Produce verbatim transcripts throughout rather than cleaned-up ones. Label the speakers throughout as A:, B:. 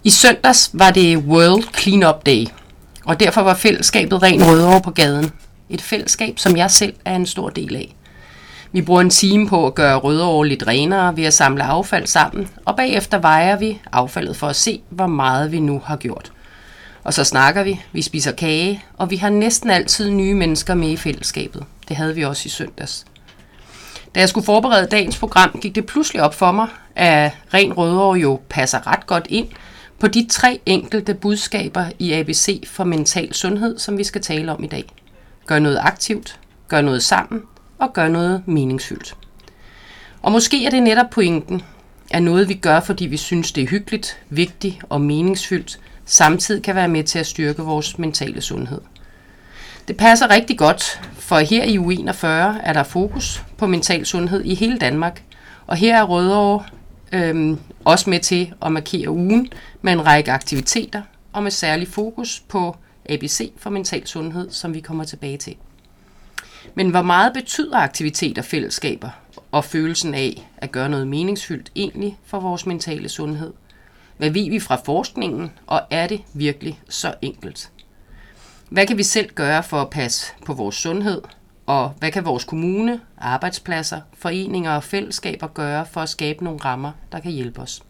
A: I søndags var det World Cleanup Day, og derfor var fællesskabet Ren Rødovre på gaden. Et fællesskab, som jeg selv er en stor del af. Vi bruger en time på at gøre Rødovre lidt renere ved at samle affald sammen, og bagefter vejer vi affaldet for at se, hvor meget vi nu har gjort. Og så snakker vi, vi spiser kage, og vi har næsten altid nye mennesker med i fællesskabet. Det havde vi også i søndags. Da jeg skulle forberede dagens program, gik det pludselig op for mig, at Ren Rødovre jo passer ret godt ind på de tre enkelte budskaber i A B C for mental sundhed, som vi skal tale om i dag. Gør noget aktivt, gør noget sammen og gør noget meningsfyldt. Og måske er det netop pointen, at noget vi gør, fordi vi synes det er hyggeligt, vigtigt og meningsfyldt, samtidig kan være med til at styrke vores mentale sundhed. Det passer rigtig godt, for her i uge enogfyrre er der fokus på mental sundhed i hele Danmark, og her er Rødovre øhm, også med til at markere ugen med en række aktiviteter og med særlig fokus på A B C for mental sundhed, som vi kommer tilbage til. Men hvor meget betyder aktiviteter, fællesskaber og følelsen af at gøre noget meningsfyldt egentlig for vores mentale sundhed? Hvad ved vi fra forskningen, og er det virkelig så enkelt? Hvad kan vi selv gøre for at passe på vores sundhed? Og hvad kan vores kommune, arbejdspladser, foreninger og fællesskaber gøre for at skabe nogle rammer, der kan hjælpe os?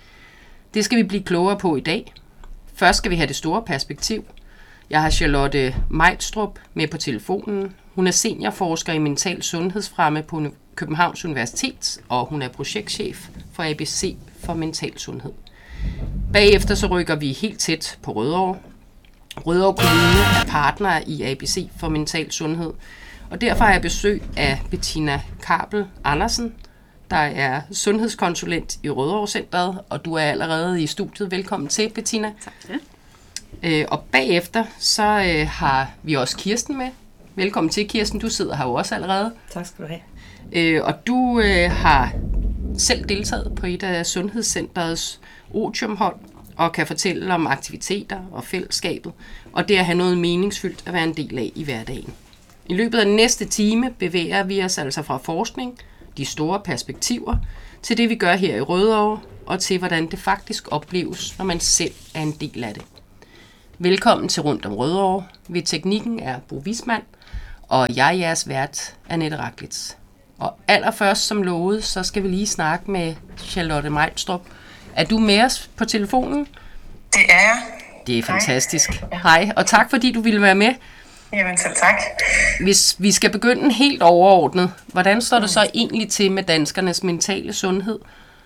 A: Det skal vi blive klogere på i dag. Først skal vi have det store perspektiv. Jeg har Charlotte Mejdstrup med på telefonen. Hun er seniorforsker i mental sundhedsfremme på Københavns Universitet, og hun er projektchef for A B C for mental sundhed. Bagefter så rykker vi helt tæt på Rødovre. Rødovre Kommune er partner i A B C for mental sundhed, og derfor har jeg besøg af Bettina Kabel Andersen, der er sundhedskonsulent i Rødovre Centret, og du er allerede i studiet. Velkommen til, Bettina.
B: Tak for det.
A: Øh, og bagefter så øh, har vi også Kirsten med. Velkommen til, Kirsten. Du sidder her jo også allerede.
B: Tak skal du have.
A: Øh, og du øh, har selv deltaget på et af Sundhedscenterets otiumhold, og kan fortælle om aktiviteter og fællesskabet, og det at have noget meningsfyldt at være en del af i hverdagen. I løbet af den næste time bevæger vi os altså fra forskning, de store perspektiver, til det vi gør her i Rødovre, og til hvordan det faktisk opleves, når man selv er en del af det. Velkommen til Rundt om Rødovre. Ved teknikken er Bo Wismann, og jeg er jeres vært, Annette Raklitz. Og allerførst som lovet, så skal vi lige snakke med Charlotte Mejdstrup. Er du med os på telefonen?
C: Det er jeg.
A: Det er fantastisk. Hej. Hej, og tak fordi du ville være med.
C: Jamen selv tak.
A: Hvis vi skal begynde helt overordnet, hvordan står det så egentlig til med danskernes mentale sundhed?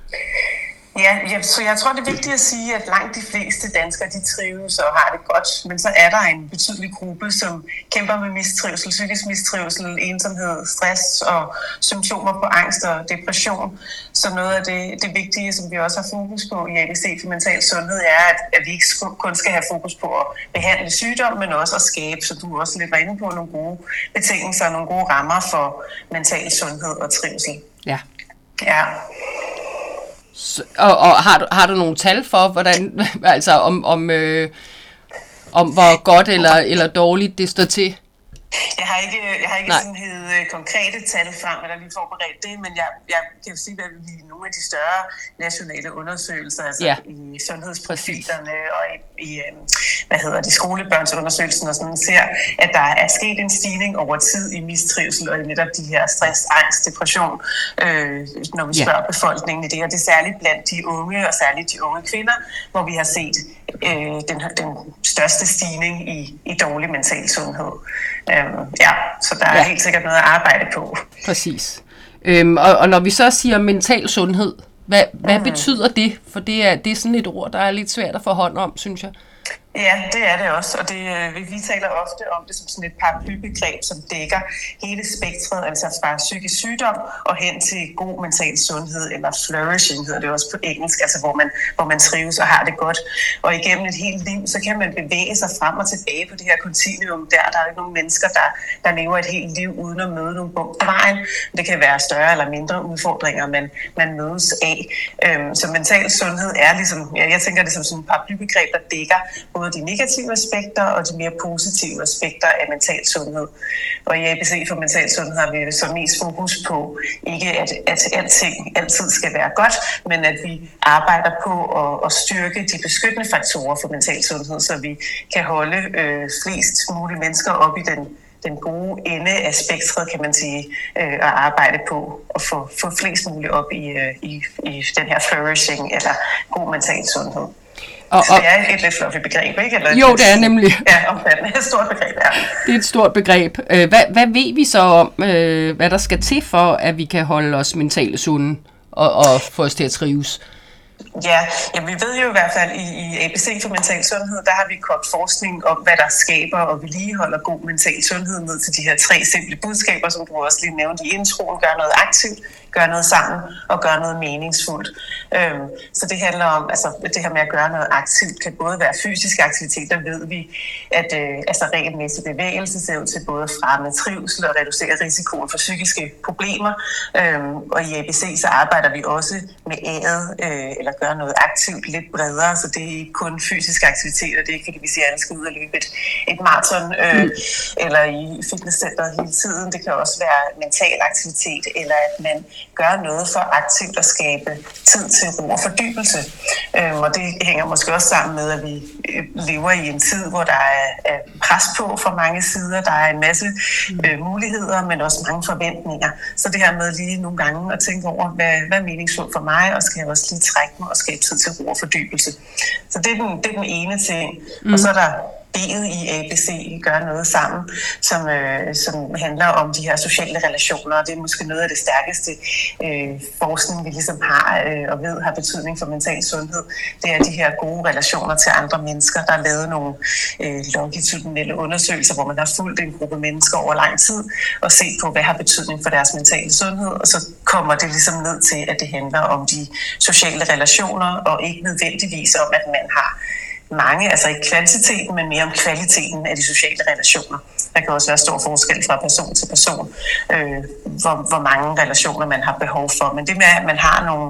C: Ja, så jeg tror, det er vigtigt at sige, at langt de fleste danskere, de trives og har det godt. Men så er der en betydelig gruppe, som kæmper med mistrivsel, psykisk mistrivsel, ensomhed, stress og symptomer på angst og depression. Så noget af det, det vigtige, som vi også har fokus på i A B C for mental sundhed, er, at, at vi ikke kun skal have fokus på at behandle sygdom, men også at skabe, så du også lidt var inde på, nogle gode betingelser, nogle gode rammer for mental sundhed og trivsel.
A: Ja.
C: Ja.
A: Så, og og har, du, har du nogle tal for, hvordan, altså om, om, øh, om hvor godt eller, eller dårligt det står til?
C: Jeg har ikke, jeg har ikke sådan hed konkrete tal frem, eller lige forberedt det, men jeg, jeg kan jo sige, at vi i nogle af de større nationale undersøgelser, altså ja. i sundhedsprofilerne og i, i hvad hedder det, skolebørnsundersøgelsen og sådan, ser, at der er sket en stigning over tid i mistrivsel og i netop de her stress, angst, depression, øh, når vi spørger ja. befolkningen i det, og det er særligt blandt de unge, og særligt de unge kvinder, hvor vi har set øh, den, den største stigning i, i dårlig mental sundhed. Øhm, ja, så der er ja. helt sikkert noget at arbejde på.
A: Præcis. Øhm, og, og når vi så siger mental sundhed, hvad, hvad mm. betyder det? For det er, det er sådan et ord, der er lidt svært at få hånd om, synes jeg.
C: Ja, det er det også, og det, vi taler ofte om det som sådan et paraplybegreb, som dækker hele spektret, altså fra psykisk sygdom og hen til god mental sundhed, eller flourishing hedder det også på engelsk, altså hvor man, hvor man trives og har det godt. Og igennem et helt liv, så kan man bevæge sig frem og tilbage på det her kontinuum der. Der er ikke nogen mennesker, der, der lever et helt liv uden at møde nogle bump på vejen. Det kan være større eller mindre udfordringer, man, man mødes af. Øhm, så mental sundhed er ligesom, ja, jeg tænker det som sådan et paraplybegreb, der dækker både både de negative aspekter og de mere positive aspekter af mental sundhed. Og i A B C for mental sundhed har vi så mest fokus på ikke, at, at alting altid skal være godt, men at vi arbejder på at, at styrke de beskyttende faktorer for mental sundhed, så vi kan holde øh, flest mulige mennesker op i den den gode ende af spektret, kan man sige, øh, at arbejde på at få, få flest muligt op i, øh, i, i den her flourishing eller god mental sundhed. Og, så det er et lidt fluffy begreb, ikke? Eller
A: jo, det er nemlig.
C: Ja, omfattende. Et stort begreb, ja.
A: Det er et stort begreb. Hvad, hvad ved vi så om, øh, hvad der skal til for, at vi kan holde os mentalt sunde og, og få os til at trives?
C: Ja, ja, vi ved jo i hvert fald i, i A B C for mental sundhed, der har vi kogt forskning om, hvad der skaber og vedligeholder god mental sundhed ned til de her tre simple budskaber, som du også lige nævnte i introen. Gør noget aktivt, gør noget sammen og gør noget meningsfuldt. Øhm, så det handler om, altså det her med at gøre noget aktivt, kan både være fysisk aktivitet, der ved vi, at øh, altså regelmæssig bevægelse ser ud til både at fremme trivsel og reducere risikoen for psykiske problemer. Øhm, og i A B C så arbejder vi også med æret, øh, eller gøre noget aktivt lidt bredere, så det er ikke kun fysisk aktivitet, og det er ikke fordi vi siger, at alle skal ud og løbe et, et maraton øh, mm. eller i fitnesscenteret hele tiden. Det kan også være mental aktivitet, eller at man gør noget for aktivt at skabe tid til ro og fordybelse. Øhm, og det hænger måske også sammen med, at vi lever i en tid, hvor der er, er pres på fra mange sider. Der er en masse øh, muligheder, men også mange forventninger. Så det her med lige nogle gange at tænke over, hvad, hvad er meningsfuldt for mig, og skal jeg også lige trække mig og skabe tid til ro og fordybelse. Så det er den, det er den ene ting. Mm. Og så er der B'et i A B C, gør noget sammen, som, øh, som handler om de her sociale relationer, og det er måske noget af det stærkeste øh, forskning, vi ligesom har øh, og ved har betydning for mental sundhed. Det er de her gode relationer til andre mennesker. Der er lavet nogle øh, longitudinelle undersøgelser, hvor man har fulgt en gruppe mennesker over lang tid og set på, hvad har betydning for deres mentale sundhed, og så kommer det ligesom ned til, at det handler om de sociale relationer, og ikke nødvendigvis om, at man har mange, altså ikke kvantiteten, men mere om kvaliteten af de sociale relationer. Der kan også være stor forskel fra person til person, øh, hvor, hvor mange relationer man har behov for. Men det med, at man har nogle,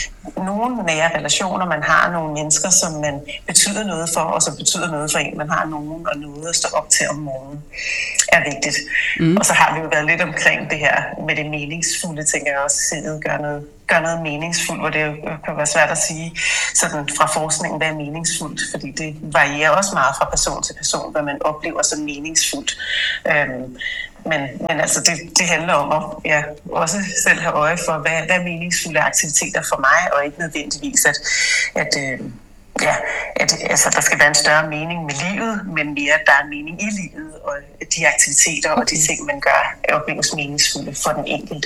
C: nogle nære relationer, man har nogle mennesker, som man betyder noget for, og som betyder noget for en, man har nogen og noget at stå op til om morgenen, er vigtigt. Mm. Og så har vi jo været lidt omkring det her med det meningsfulde, tænker jeg også, sindet gør noget, gør noget meningsfuldt, hvor det kan være svært at sige sådan fra forskningen, hvad er meningsfuldt, fordi det varierer også meget fra person til person, hvad man oplever som meningsfuldt. Øhm, men, men altså det, det handler om at ja, også selv have øje for, hvad, hvad er meningsfulde aktiviteter for mig, og ikke nødvendigvis, at, at øh, Ja, at, altså, der skal være en større mening med livet, men mere, at der er mening i livet, og de aktiviteter og de ting, man gør, opleves meningsfulde for den enkelte.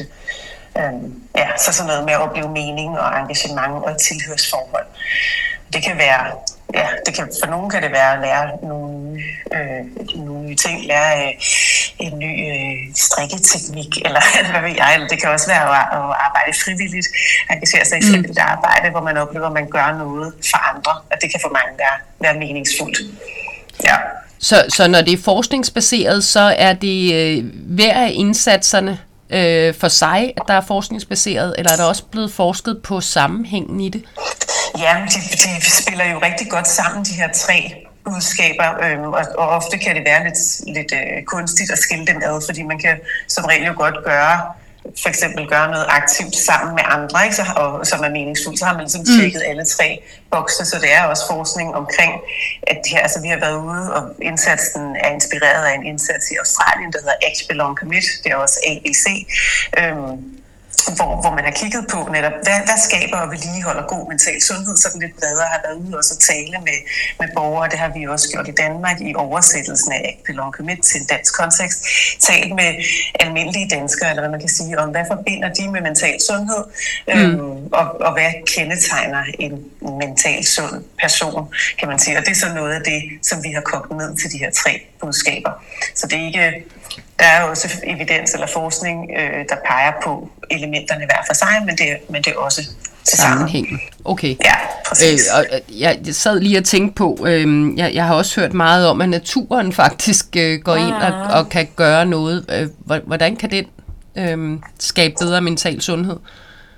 C: Øhm, ja, så sådan noget med at opleve mening og engagement og et tilhørsforhold. Det kan være, ja, det kan, for nogen kan det være at lære nogle, øh, nogle nye ting, lære øh, en ny øh, strikketeknik, eller hvad ved jeg, eller det kan også være at, at arbejde frivilligt, engagere sig i frivilligt arbejde, hvor man oplever, at man gør noget for andre, og det kan for mange være, være meningsfuldt. Ja.
A: Så, så når det er forskningsbaseret, så er det øh, hver af indsatserne øh, for sig, at der er forskningsbaseret, eller er der også blevet forsket på sammenhængen i det?
C: Ja, de, de spiller jo rigtig godt sammen, de her tre budskaber, øh, og, og ofte kan det være lidt, lidt øh, kunstigt at skille dem ad, fordi man kan som regel jo godt gøre, for eksempel gøre noget aktivt sammen med andre, ikke? Så, og, som er meningsfuldt, så har man ligesom tjekket mm. alle tre bokse, så det er også forskning omkring, at de her, altså, vi har været ude, og indsatsen er inspireret af en indsats i Australien, der hedder Act, Belong, Commit, det er også A B C, øhm, Hvor, hvor man har kigget på netop, hvad, hvad skaber og vedligeholder god mental sundhed, sådan lidt bredere, har været ude og så tale med, med borgere, det har vi også gjort i Danmark i oversættelsen af Act, Belong, Commit til en dansk kontekst, talt med almindelige danskere, eller hvad man kan sige, om hvad forbinder de med mental sundhed, mm. øhm, og, og hvad kendetegner en mental sund person, kan man sige, og det er så noget af det, som vi har kogt ned til de her tre budskaber. Så det er ikke... Der er også evidens eller forskning, øh, der peger på elementerne hver for sig, men det, men det er også til sammenhængen.
A: Okay.
C: Ja, præcis.
A: Øh, og jeg sad lige og tænkte på, øh, jeg, jeg har også hørt meget om, at naturen faktisk øh, går ind og, og kan gøre noget. Øh, hvordan kan den øh, skabe bedre mental sundhed?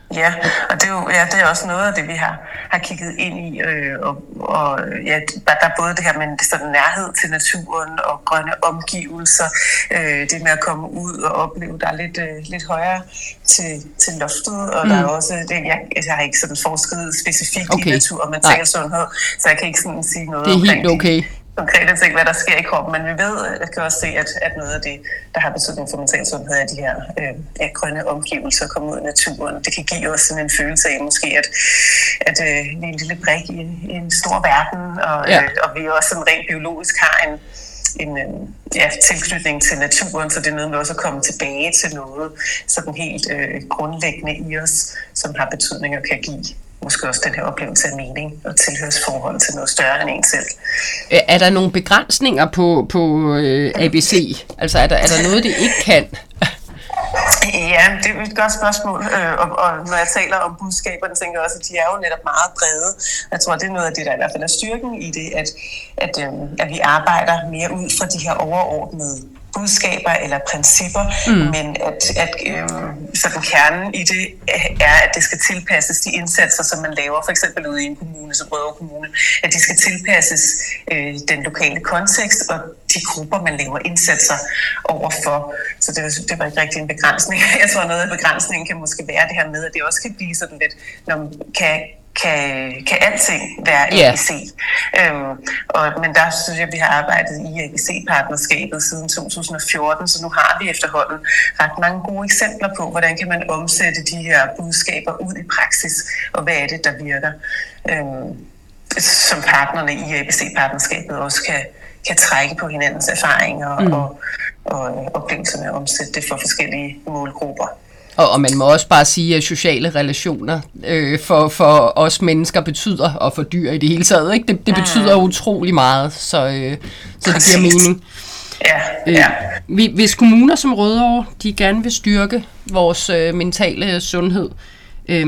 C: Ja, og det er jo ja, det er også noget af det, vi har, har kigget ind i. Øh, og, og ja, der er både det her med sådan nærhed til naturen og grønne omgivelser. Øh, det med at komme ud og opleve, der er lidt, øh, lidt højere til, til loftet. Og mm. der er også, det, jeg, jeg har ikke sådan forsket specifikt okay. i natur og mental sundhed, så jeg kan ikke sådan sige noget
A: omkring det. Det er helt okay.
C: Konkrete ting, hvad der sker i kroppen, men vi ved, jeg kan også se, at, at noget af det, der har betydning for mental sundhed, er de her øh, ja, grønne omgivelser, komme ud i naturen. Det kan give os sådan en følelse af måske, at, at øh, vi er en lille brik i, i en stor verden, og, ja. øh, og vi også sådan rent biologisk har en, en øh, ja, tilknytning til naturen, så det er noget med også at komme tilbage til noget sådan helt øh, grundlæggende i os, som har betydning og kan give måske også den her oplevelse af mening og tilhørsforhold til noget større end en selv.
A: Er der nogle begrænsninger på, på øh, A B C? Altså er der, er der noget, det ikke kan?
C: Ja, det er et godt spørgsmål, øh, og, og når jeg taler om budskaberne, tænker jeg også, at de er jo netop meget brede. Jeg tror, det er noget af det, der i hvert fald er styrken i det, at, at, øh, at vi arbejder mere ud fra de her overordnede budskaber eller principper, mm. men at, at øh, sådan kernen i det er, at det skal tilpasses de indsatser, som man laver, for eksempel ude i en kommune, som Rødovre Kommune, at de skal tilpasses øh, den lokale kontekst og de grupper, man laver indsatser overfor. Så det, det var ikke rigtig en begrænsning. Jeg tror, noget af begrænsningen kan måske være det her med, at det også kan blive sådan lidt, når man kan Kan, kan alting være A B C. Yeah. Øhm, og, men der synes jeg, at vi har arbejdet i A B C-partnerskabet siden to tusind og fjorten, så nu har vi efterhånden ret mange gode eksempler på, hvordan kan man omsætte de her budskaber ud i praksis, og hvad er det, der virker, øhm, som partnerne i A B C-partnerskabet også kan, kan trække på hinandens erfaringer mm. og, og oplevelser med at omsætte det for forskellige målgrupper.
A: Og, og man må også bare sige, at sociale relationer øh, for, for os mennesker betyder, og for dyr i det hele taget, ikke? Det, det betyder mm. utrolig meget, så, øh, så det giver mening.
C: Ja, ja.
A: Øh, hvis kommuner som Rødovre, de gerne vil styrke vores øh, mentale sundhed, øh,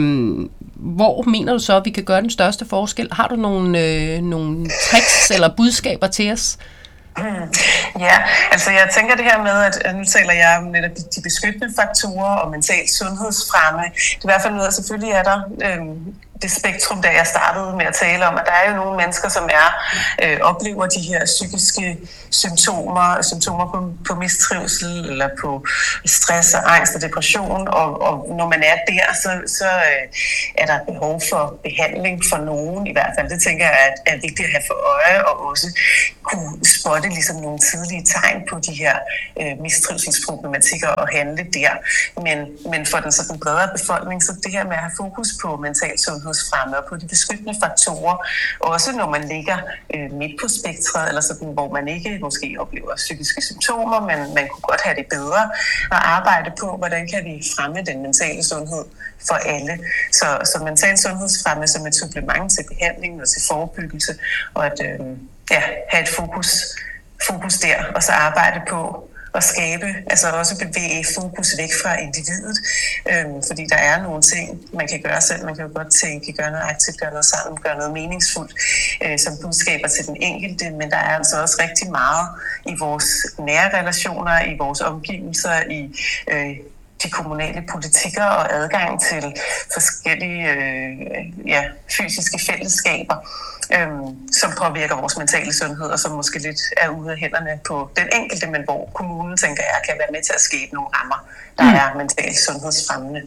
A: hvor mener du så, at vi kan gøre den største forskel? Har du nogle, øh, nogle tricks eller budskaber til os?
C: Hmm. Ja, altså jeg tænker det her med, at nu taler jeg om netop de beskyttende faktorer og mental sundhedsfremme. Det er i hvert fald noget, selvfølgelig er der øhm, det spektrum, da jeg startede med at tale om, at der er jo nogle mennesker, som er øh, oplever de her psykiske symptomer, symptomer på, på mistrivsel eller på stress og angst og depression, og, og når man er der, så, så øh, er der behov for behandling for nogen i hvert fald. Det tænker jeg er, er vigtigt at have for øje, og også kunne spotte ligesom nogle tidlige tegn på de her øh, mistrivselsproblematikker og handle der. Men, men for den sådan bredere befolkning, så det her med at have fokus på mental sundhedsfremme og på de beskyttende faktorer, også når man ligger øh, midt på spektret, eller sådan, hvor man ikke måske oplever psykiske symptomer, men man kunne godt have det bedre, og arbejde på, hvordan kan vi fremme den mentale sundhed for alle. Så, så mental sundhedsfremme som et supplement til behandling og til forebyggelse, og at øh, ja, have et fokus, fokus der, og så arbejde på at skabe, altså også bevæge fokus væk fra individet, øhm, fordi der er nogle ting, man kan gøre selv. Man kan jo godt tænke, gøre noget aktivt, gøre noget sammen, gøre noget meningsfuldt, øh, som budskaber til den enkelte, men der er altså også rigtig meget i vores nære relationer, i vores omgivelser, i øh, de kommunale politikker og adgang til forskellige øh, ja, fysiske fællesskaber, øhm, som påvirker vores mentale sundhed, og som måske lidt er ude af hænderne på den enkelte, men hvor kommunen, tænker jeg, kan være med til at skabe nogle rammer, der mm. er mentalt sundhedsfremmende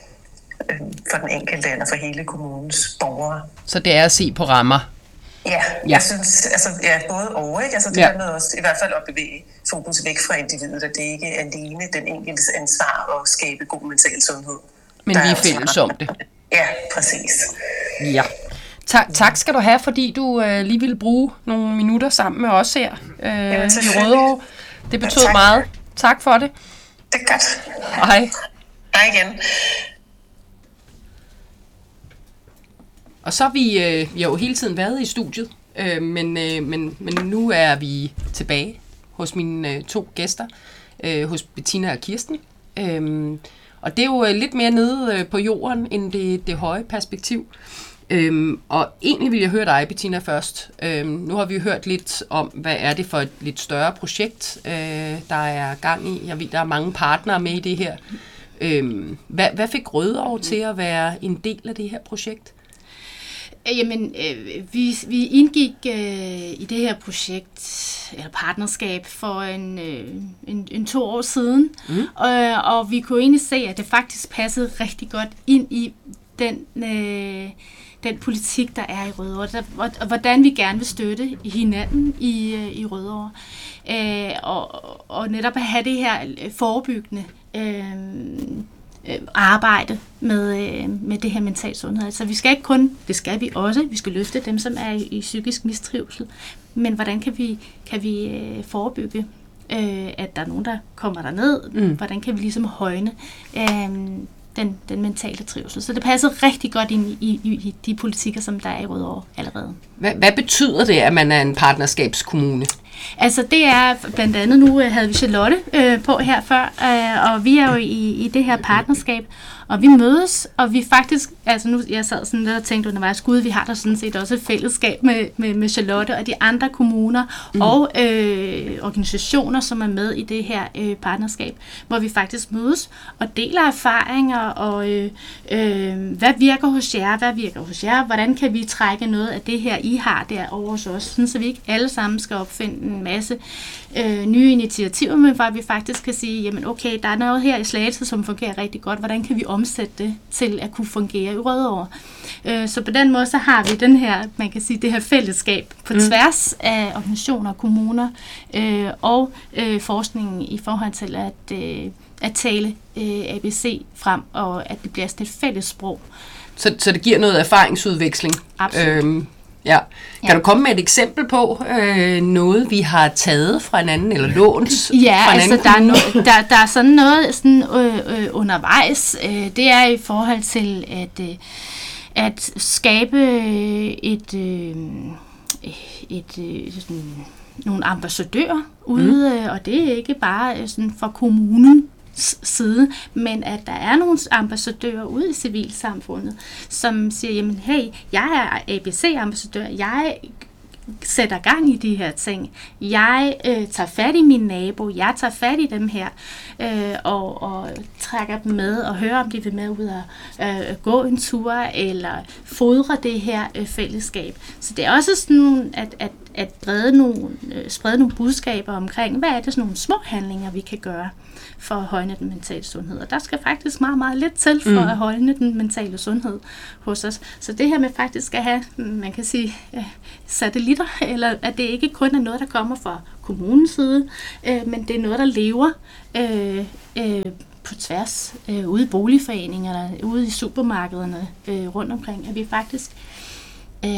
C: øhm, for den enkelte eller for hele kommunens borgere.
A: Så det er at se på rammer?
C: Ja, ja. Jeg synes, altså, ja, både og, ikke? Altså, det ja. er noget også, i hvert fald at bevæge fokus væk fra individet, at det ikke er alene den enkeltes ansvar at skabe god mental sundhed.
A: Men vi er fælles om det.
C: Ja, præcis.
A: Ja. Tak, tak skal du have, fordi du øh, lige ville bruge nogle minutter sammen med os her øh, ja, i Rødovre. Det betød ja, meget. Tak for det.
C: Det er godt.
A: Hej.
C: Hej igen.
A: Og så har vi, øh, vi har jo hele tiden været i studiet, øh, men, øh, men, men nu er vi tilbage hos mine øh, to gæster, øh, hos Bettina og Kirsten. Øh, og det er jo øh, lidt mere nede øh, på jorden end det, det høje perspektiv. Øh, og egentlig vil jeg høre dig, Bettina, først. Øh, nu har vi jo hørt lidt om, hvad er det for et lidt større projekt, øh, der er gang i. Jeg ved, der er mange partnere med i det her. Øhm, hvad, hvad fik Rødovre til at være en del af det her projekt?
B: Jamen, øh, vi, vi indgik øh, i det her projekt, eller partnerskab, for en, øh, en, en to år siden, mm. og, og vi kunne egentlig se, at det faktisk passede rigtig godt ind i den, øh, den politik, der er i Rødovre, der, og, og hvordan vi gerne vil støtte hinanden i, øh, i Rødovre, øh, og, og netop at have det her forebyggende øh, arbejde med, med det her mental sundhed. Altså vi skal ikke kun, det skal vi også, vi skal løfte dem, som er i, i psykisk mistrivsel, men hvordan kan vi, kan vi øh, forebygge, øh, at der er nogen, der kommer derned? Mm. Hvordan kan vi ligesom højne øh, den, den mentale trivsel? Så det passer rigtig godt ind i, i, i de politikker, som der er i Rødovre allerede.
A: Hvad, hvad betyder det, at man er en partnerskabskommune?
B: Altså det er blandt andet, nu havde vi Charlotte øh, på her før, øh, og vi er jo i, i det her partnerskab, og vi mødes, og vi faktisk, altså nu, jeg sad sådan lidt og tænkte undervejs, gud, vi har der sådan set også et fællesskab med, med, med Charlotte og de andre kommuner mm. og øh, organisationer, som er med i det her øh, partnerskab, hvor vi faktisk mødes og deler erfaringer, og øh, øh, hvad virker hos jer, hvad virker hos jer, hvordan kan vi trække noget af det her, I har der over hos os, sådan, så vi ikke alle sammen skal opfinde en masse øh, nye initiativer, men hvor vi faktisk kan sige, jamen okay, der er noget her i Slagelse, som fungerer rigtig godt, hvordan kan vi omsætte det til at kunne fungere i Rødovre? Øh, så på den måde, så har vi den her, man kan sige, det her fællesskab på mm. tværs af organisationer, kommuner øh, og øh, forskningen i forhold til at, øh, at tale øh, A B C frem, og at det bliver sådan et fælles sprog.
A: Så, så det giver noget erfaringsudveksling?
B: Absolut.
A: Øhm. Ja. Kan ja. du komme med et eksempel på øh, noget, vi har taget fra en anden, eller lånt
B: ja,
A: fra en
B: altså
A: anden
B: der er, no, der, der er sådan noget sådan, øh, øh, undervejs. Øh, det er i forhold til at, øh, at skabe et, øh, et, øh, sådan, nogle ambassadører ude, mm. øh, og det er ikke bare sådan for kommunen side, men at der er nogle ambassadører ude i civilsamfundet, som siger, jamen hey, jeg er A B C-ambassadør, jeg sætter gang i de her ting, jeg øh, tager fat i min nabo, jeg tager fat i dem her, øh, og, og trækker dem med, og hører, om de vil med ud og øh, gå en tur, eller fodre det her øh, fællesskab. Så det er også sådan, at, at, at brede nogle, øh, sprede nogle budskaber omkring, hvad er det sådan nogle små handlinger, vi kan gøre for at højne den mentale sundhed. Og der skal faktisk meget, meget lidt til for mm. at højne den mentale sundhed hos os. Så det her med faktisk at have, man kan sige, satellitter, eller at det ikke kun er noget, der kommer fra kommunens side, øh, men det er noget, der lever øh, øh, på tværs, øh, ude i boligforeningerne, ude i supermarkederne, øh, rundt omkring, at vi faktisk øh,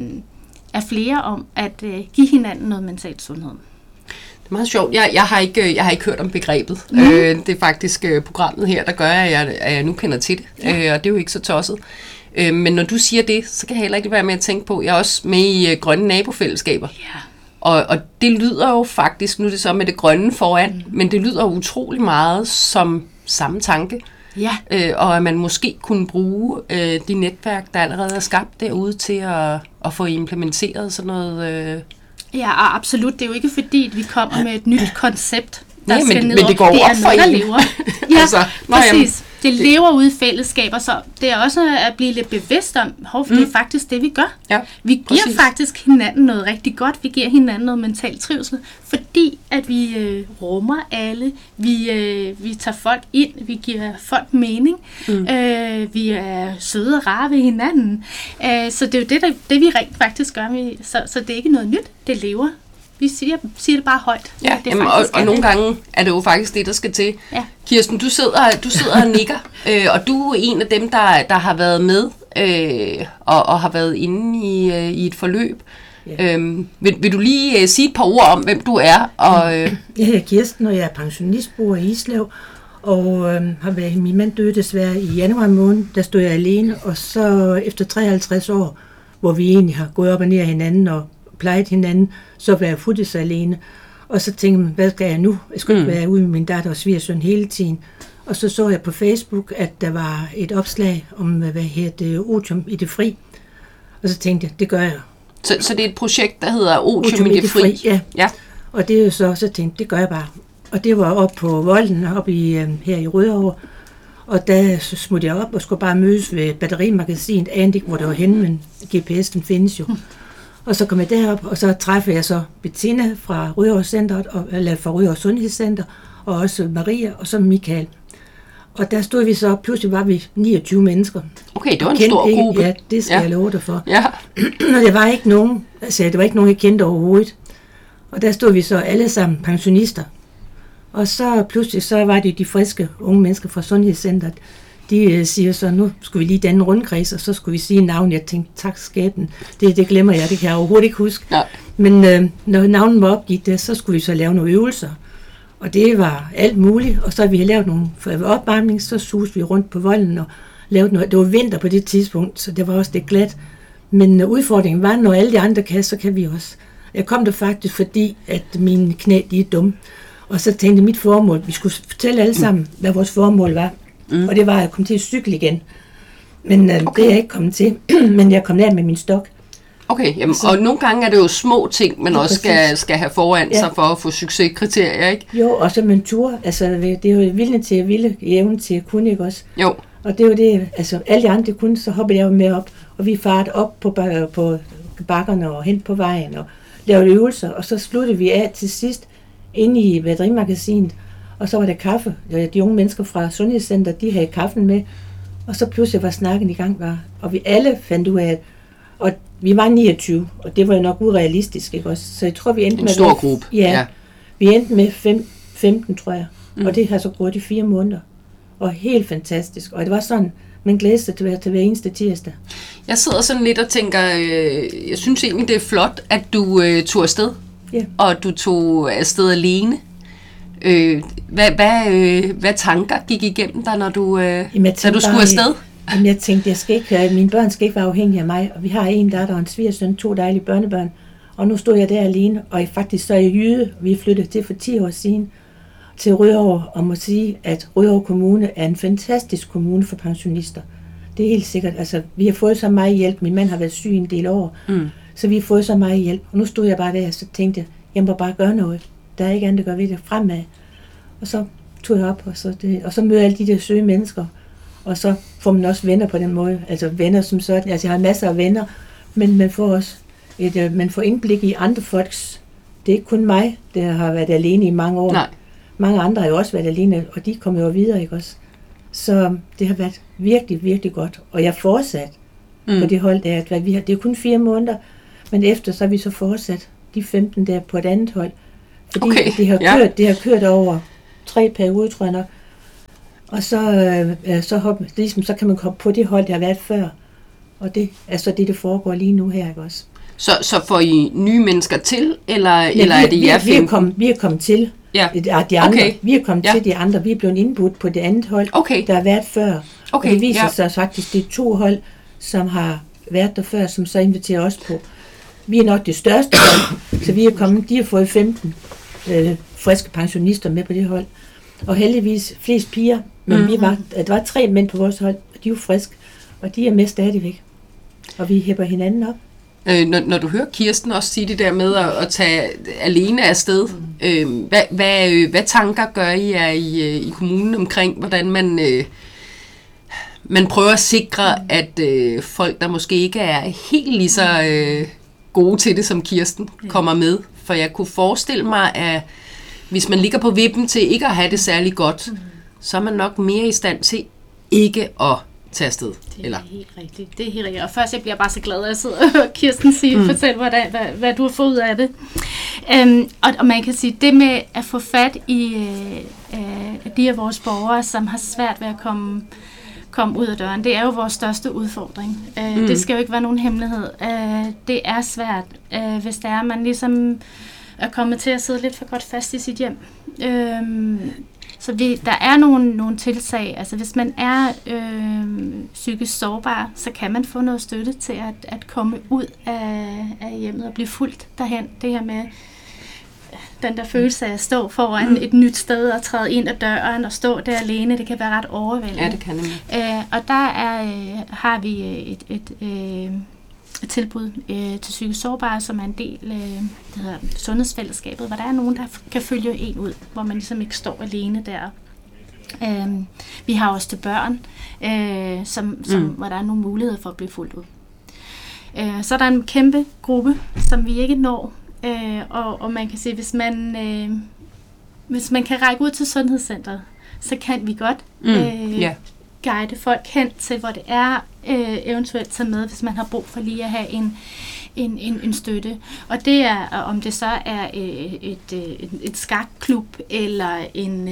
B: er flere om at øh, give hinanden noget mental sundhed.
A: Meget sjovt. Jeg, jeg, har ikke, jeg har ikke hørt om begrebet. Mm. Øh, det er faktisk øh, programmet her, der gør, at jeg, at jeg nu kender til det. Ja. Øh, og det er jo ikke så tosset. Øh, men når du siger det, så kan jeg heller ikke være med at tænke på, jeg er også med i øh, grønne nabofællesskaber. Ja. Og, og det lyder jo faktisk, nu er det så med det grønne foran, mm. men det lyder utrolig meget som samme tanke. Ja. Øh, og at man måske kunne bruge øh, de netværk, der allerede er skabt derude, til at, at få implementeret sådan noget... Øh,
B: Ja, og absolut. Det er jo ikke fordi, at vi kommer med et nyt koncept, der
A: Nej,
B: skal
A: men,
B: ned
A: men det går
B: det
A: op
B: er
A: for
B: noget, der
A: en.
B: lever. Ja,
A: altså,
B: præcis. Det lever ude i fællesskaber, så det er også at blive lidt bevidst om, hov, mm. det er faktisk det, vi gør. Ja, vi giver præcis. faktisk hinanden noget rigtig godt. Vi giver hinanden noget mental trivsel, fordi at vi øh, rummer alle. Vi, øh, vi tager folk ind. Vi giver folk mening. Mm. Øh, vi er søde og rare ved hinanden. Øh, så det er jo det, der, det vi rent faktisk gør. Vi, så, så det er ikke noget nyt. Det lever. Vi siger, siger det bare højt.
A: Ja,
B: det
A: jamen, og, og nogle gange er det jo faktisk det, der skal til. Ja. Kirsten, du sidder, du sidder og nikker, øh, og du er en af dem, der, der har været med øh, og, og har været inde i, øh, i et forløb. Ja. Øhm, vil, vil du lige øh, sige et par ord om, hvem du er? Og, øh...
D: Jeg hedder Kirsten, og jeg er pensionist, bor i Islev, og øh, har været, min mand døde desværre i januar måned, der stod jeg alene, og så efter treoghalvtreds år, hvor vi egentlig har gået op og ned af hinanden og plejet hinanden, så var jeg fuldstændig alene. Og så tænkte jeg, hvad skal jeg nu? Jeg skulle mm. være ude med min datter og svigersøn hele tiden. Og så så jeg på Facebook, at der var et opslag om, hvad hedder det, otium i det fri. Og så tænkte jeg, det gør jeg.
A: Så, så det er et projekt, der hedder Otium, otium i det fri? fri
D: ja. ja. Og det er jo så, så tænkte det gør jeg bare. Og det var oppe på Volden, oppe i, her i Rødovre. Og der smuttede jeg op og skulle bare mødes ved batterimagasinet, anede ikke, hvor det var henne, men G P S, den findes jo. Og så kom jeg derop, og så træffede jeg så Bettina fra Rødovre Centeret, eller fra Rødovre Sundhedscenter, og også Maria, og så Michael. Og der stod vi så, pludselig var vi niogtyve mennesker.
A: Okay, det var en stor gruppe.
D: Ja, det skal ja. jeg love dig for.
A: Ja.
D: Og det var ikke nogen, altså det var ikke nogen, jeg kendte overhovedet. Og der stod vi så alle sammen pensionister. Og så pludselig, så var det de friske unge mennesker fra Sundhedscenteret. De øh, siger så, nu skulle vi lige danne en rundkreds, og så skulle vi sige navn. Jeg tænkte, tak skæbnen. Det, det glemmer jeg, det kan jeg overhovedet ikke huske. Nej. Men øh, når navnen var opgivet, der, så skulle vi så lave nogle øvelser. Og det var alt muligt. Og så vi havde lavet nogle opvarmning, så susede vi rundt på volden og lavede noget. Det var vinter på det tidspunkt, så det var også det glat. Men øh, udfordringen var, når alle de andre kan, så kan vi også. Jeg kom der faktisk, fordi at mine knæ, de er dumme. Og så tænkte jeg, mit formål, vi skulle fortælle alle sammen, hvad vores formål var. Mm. Og det var at komme til at cykle igen. Men øh, okay. det er jeg ikke kommet til. Men jeg kom ned med min stok. Okay,
A: jamen, så, og nogle gange er det jo små ting, man ja, også skal, skal have foran ja. sig for at få succeskriterier, ikke?
D: Jo, og så med en tur. Altså, det er jo vilden til at ville, evnen til at kunne, ikke også?
A: Jo.
D: Og det er jo det, altså alle de andre kunne, så hoppede jeg jo med op. Og vi farede op på, på bakkerne og hen på vejen og lavede øvelser. Og så sluttede vi af til sidst inde i batterimagasinet. Og så var der kaffe. De unge mennesker fra Sundhedscenter, de havde kaffen med. Og så pludselig var snakken i gang. Var. Og vi alle fandt ud af, at og vi var niogtyve, og det var jo nok urealistisk, ikke også? Så jeg tror, vi endte
A: en
D: med...
A: En stor gruppe.
D: Ja, ja, vi endte med fem, femten, tror jeg. Mm. Og det har så gået i fire måneder. Og helt fantastisk. Og det var sådan, man glæder sig til, til hver eneste tirsdag.
A: Jeg sidder sådan lidt og tænker, øh, jeg synes egentlig, det er flot, at du øh, tog afsted. Ja. Og du tog afsted alene. Øh, hvad, hvad, øh, hvad tanker gik igennem dig, når du, øh, Jamen, da du skulle afsted?
D: Jamen, jeg tænkte, jeg skal ikke, mine børn skal ikke være afhængige af mig, og vi har en datter og en svigersøn, to dejlige børnebørn, og nu stod jeg der alene, og jeg faktisk så er jeg jyde, vi flyttede til for ti år siden til Rødovre, og må sige, at Rødovre Kommune er en fantastisk kommune for pensionister. Det er helt sikkert, altså vi har fået så meget hjælp, min mand har været syg en del år, mm. så vi har fået så meget hjælp, og nu stod jeg bare der, og så tænkte jeg, jeg må bare gøre noget, der er ikke andet at gøre ved det fremad, og så tog jeg op, og så, det, og så møder alle de der søge mennesker. Og så får man også venner på den måde. Altså venner som sådan. Altså jeg har masser af venner, men man får også et, man får indblik i andre folks. Det er ikke kun mig, der har været alene i mange år.
A: Nej.
D: Mange andre har jo også været alene, og de kommer jo videre, ikke også? Så det har været virkelig, virkelig godt. Og jeg fortsat mm. på det hold der. At vi har, det er kun fire måneder, men efter så har vi så fortsat de femten der på et andet hold. Fordi
A: okay.
D: det, har kørt,
A: ja.
D: det har kørt over tre perioder, tror jeg nok. Og så, øh, så, hop, ligesom, så kan man komme på det hold, der har været før. Og det er så det, der foregår lige nu her, ikke også?
A: Så, så får I nye mennesker til, eller, ja, eller
D: vi,
A: er det jer
D: vi, vi, er kommet, vi er kommet til.
A: Ja.
D: De andre.
A: Okay.
D: Vi er kommet
A: ja.
D: til de andre. Vi er blevet indbudt på det andet hold,
A: okay.
D: der har været før.
A: Okay.
D: Og det viser
A: ja.
D: sig faktisk, det er to hold, som har været der før, som så inviterer os på. Vi er nok det største hold, så vi er kommet, de har fået femten øh, friske pensionister med på det hold. Og heldigvis flest piger, men mm-hmm. vi var, der var tre mænd på vores hold, og de er jo friske, og de er med stadigvæk. Og vi hæpper hinanden op.
A: Øh, når, når du hører Kirsten også sige det der med at, at tage alene afsted, mm. øh, hvad, hvad, øh, hvad tanker gør I er i, i kommunen omkring, hvordan man, øh, man prøver at sikre, mm. at øh, folk, der måske ikke er helt lige så øh, gode til det som Kirsten, mm. kommer med? For jeg kunne forestille mig, at hvis man ligger på vippen til ikke at have det særlig godt, mm. så er man nok mere i stand til ikke at tage afsted.
B: Det er
A: eller?
B: helt rigtigt. Det er helt rigtigt. Og først, jeg bliver bare så glad, at jeg sidder og hører Kirsten sige, mm. fortæl, hvordan, hvad, hvad du har fået ud af det. Um, og, og man kan sige, det med at få fat i uh, uh, de af vores borgere, som har svært ved at komme, komme ud af døren, det er jo vores største udfordring. Uh, mm. Det skal jo ikke være nogen hemmelighed. Uh, det er svært, uh, hvis det er, at man ligesom er kommet til at sidde lidt for godt fast i sit hjem. Uh, Så vi, der er nogle, nogle tiltag, altså hvis man er øh, psykisk sårbar, så kan man få noget støtte til at, at komme ud af, af hjemmet og blive fulgt derhen. Det her med den der følelse af at stå foran mm. et nyt sted og træde ind ad døren og stå der alene, det kan være ret overvældende.
A: Ja, det kan det.
B: Øh, og der er, øh, har vi et, et, øh, et tilbud øh, til psykisk sårbare, som er en del af øh, det hedder sundhedsfællesskabet, hvor der er nogen, der kan følge en ud, hvor man ligesom ikke står alene der Øhm, vi har også til børn, øh, som, som, mm. hvor der er nogle muligheder for at blive fuldt ud. Øh, så er der en kæmpe gruppe, som vi ikke når, øh, og, og man kan sige, hvis man, øh, hvis man kan række ud til sundhedscentret, så kan vi godt mm. øh, yeah. guide folk hen til, hvor det er, øh, eventuelt tage med, hvis man har brug for lige at have en, en, en, en støtte. Og det er, om det så er et, et, et, et skakklub, eller en,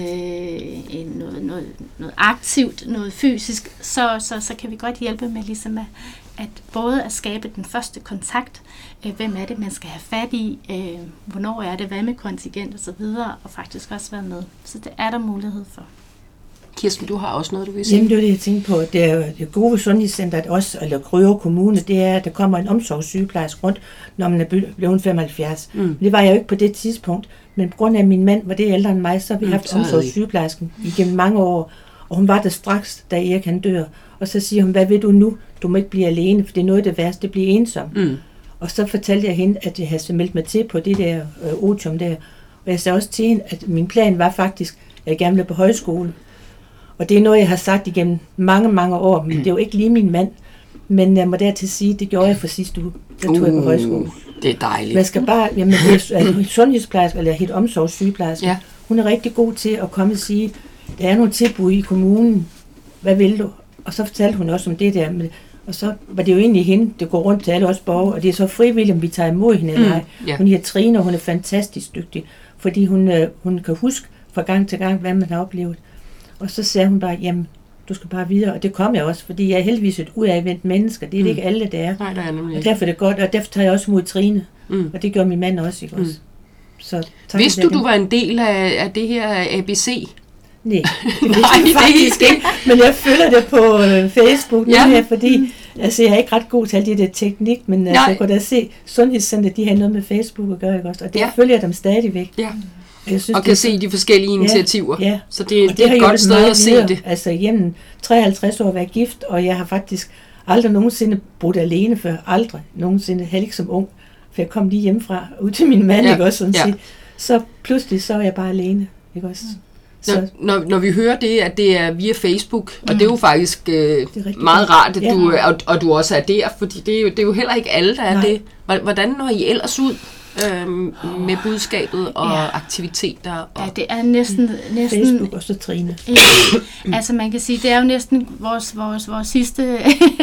B: en noget, noget, noget aktivt, noget fysisk, så, så, så kan vi godt hjælpe med ligesom at, at både at skabe den første kontakt, øh, hvem er det, man skal have fat i, øh, hvornår er det, hvad med kontingent og så videre, og faktisk også være med. Så det er der mulighed for.
A: Kirsten, du har også noget, du vil sige?
D: Jamen, det er det, jeg tænkte på. Det er jo det gode sundhedscenteret også, eller Grøve Kommune, det er, at der kommer en omsorgssygeplejerske rundt, når man er blevet femoghalvfjerds. Mm. Det var jeg jo ikke på det tidspunkt, men på grund af, at min mand var det ældre end mig, så har vi mm, haft omsorgssygeplejersken igennem mange år, og hun var der straks, da Erik han dør. Og så siger hun, hvad vil du nu? Du må ikke blive alene, for det er noget af det værste, det bliver ensom. Mm. Og så fortalte jeg hende, at jeg havde meldt mig til på det der øh, otium der. Og jeg sagde også til hende, at min plan var faktisk, at jeg gerne ville på højskole. Og det er noget, jeg har sagt igennem mange, mange år, men det er jo ikke lige min mand. Men jeg må dertil sige, det gjorde jeg for sidste uge, der tog uh, jeg på højskole.
A: Det er dejligt.
D: Man skal bare, jamen, det er en sundhedsplejerske, eller helt omsorgssygeplejerske. Ja. Hun er rigtig god til at komme og sige, der er nogle tilbud i kommunen, hvad vil du? Og så fortalte hun også om det der, og så var det jo egentlig hende, det går rundt til alle os borgere, og det er så frivilligt, om vi tager imod hende eller ej. Mm, yeah. Hun hedder Trine, og hun er fantastisk dygtig, fordi hun, hun kan huske fra gang til gang, hvad man har oplevet. Og så sagde hun bare, jamen, du skal bare videre, og det kom jeg også, fordi jeg er heldigvis et udadvendt menneske, det er mm. ikke alle, der er.
A: Nej, der er nemlig.
D: Og derfor er det godt, og derfor tager jeg også mod Trine, mm. og det gør min mand også, ikke også. Mm. Så,
A: vidste du, du var en del af, af det her A B C?
D: Nej, det vidste jeg faktisk ikke, men jeg følger det på øh, Facebook nu ja. her, fordi mm. altså, jeg er ikke ret god til alt det der teknik, men altså, jeg kunne da se, Sundhedscenter, de har noget med Facebook at gøre, ikke også, og det ja. følger jeg dem stadigvæk. Ja.
A: Jeg synes, og kan det, se de forskellige initiativer,
D: ja, ja.
A: så det, det, det er et godt sted at se videre. Det.
D: Altså hjemme treoghalvtreds år at være gift, og jeg har faktisk aldrig nogensinde boet alene før, aldrig nogensinde, heller ikke som ung, for jeg kom lige hjemmefra, ud til min mand, ja. ikke også, sådan ja. så pludselig så er jeg bare alene, ikke også. Mm.
A: Når, når, når vi hører det, at det er via Facebook, mm. og det er jo faktisk øh, meget rart, at ja. du, og, og du også er der, fordi det er jo, det er jo heller ikke alle, der er Nej. det. Hvordan når I ellers ud øhm, oh. med budskabet og ja. aktiviteter? Og
B: ja, det er næsten... næsten
D: Facebook og så Trine.
B: Ja, altså man kan sige, det er jo næsten vores, vores, vores sidste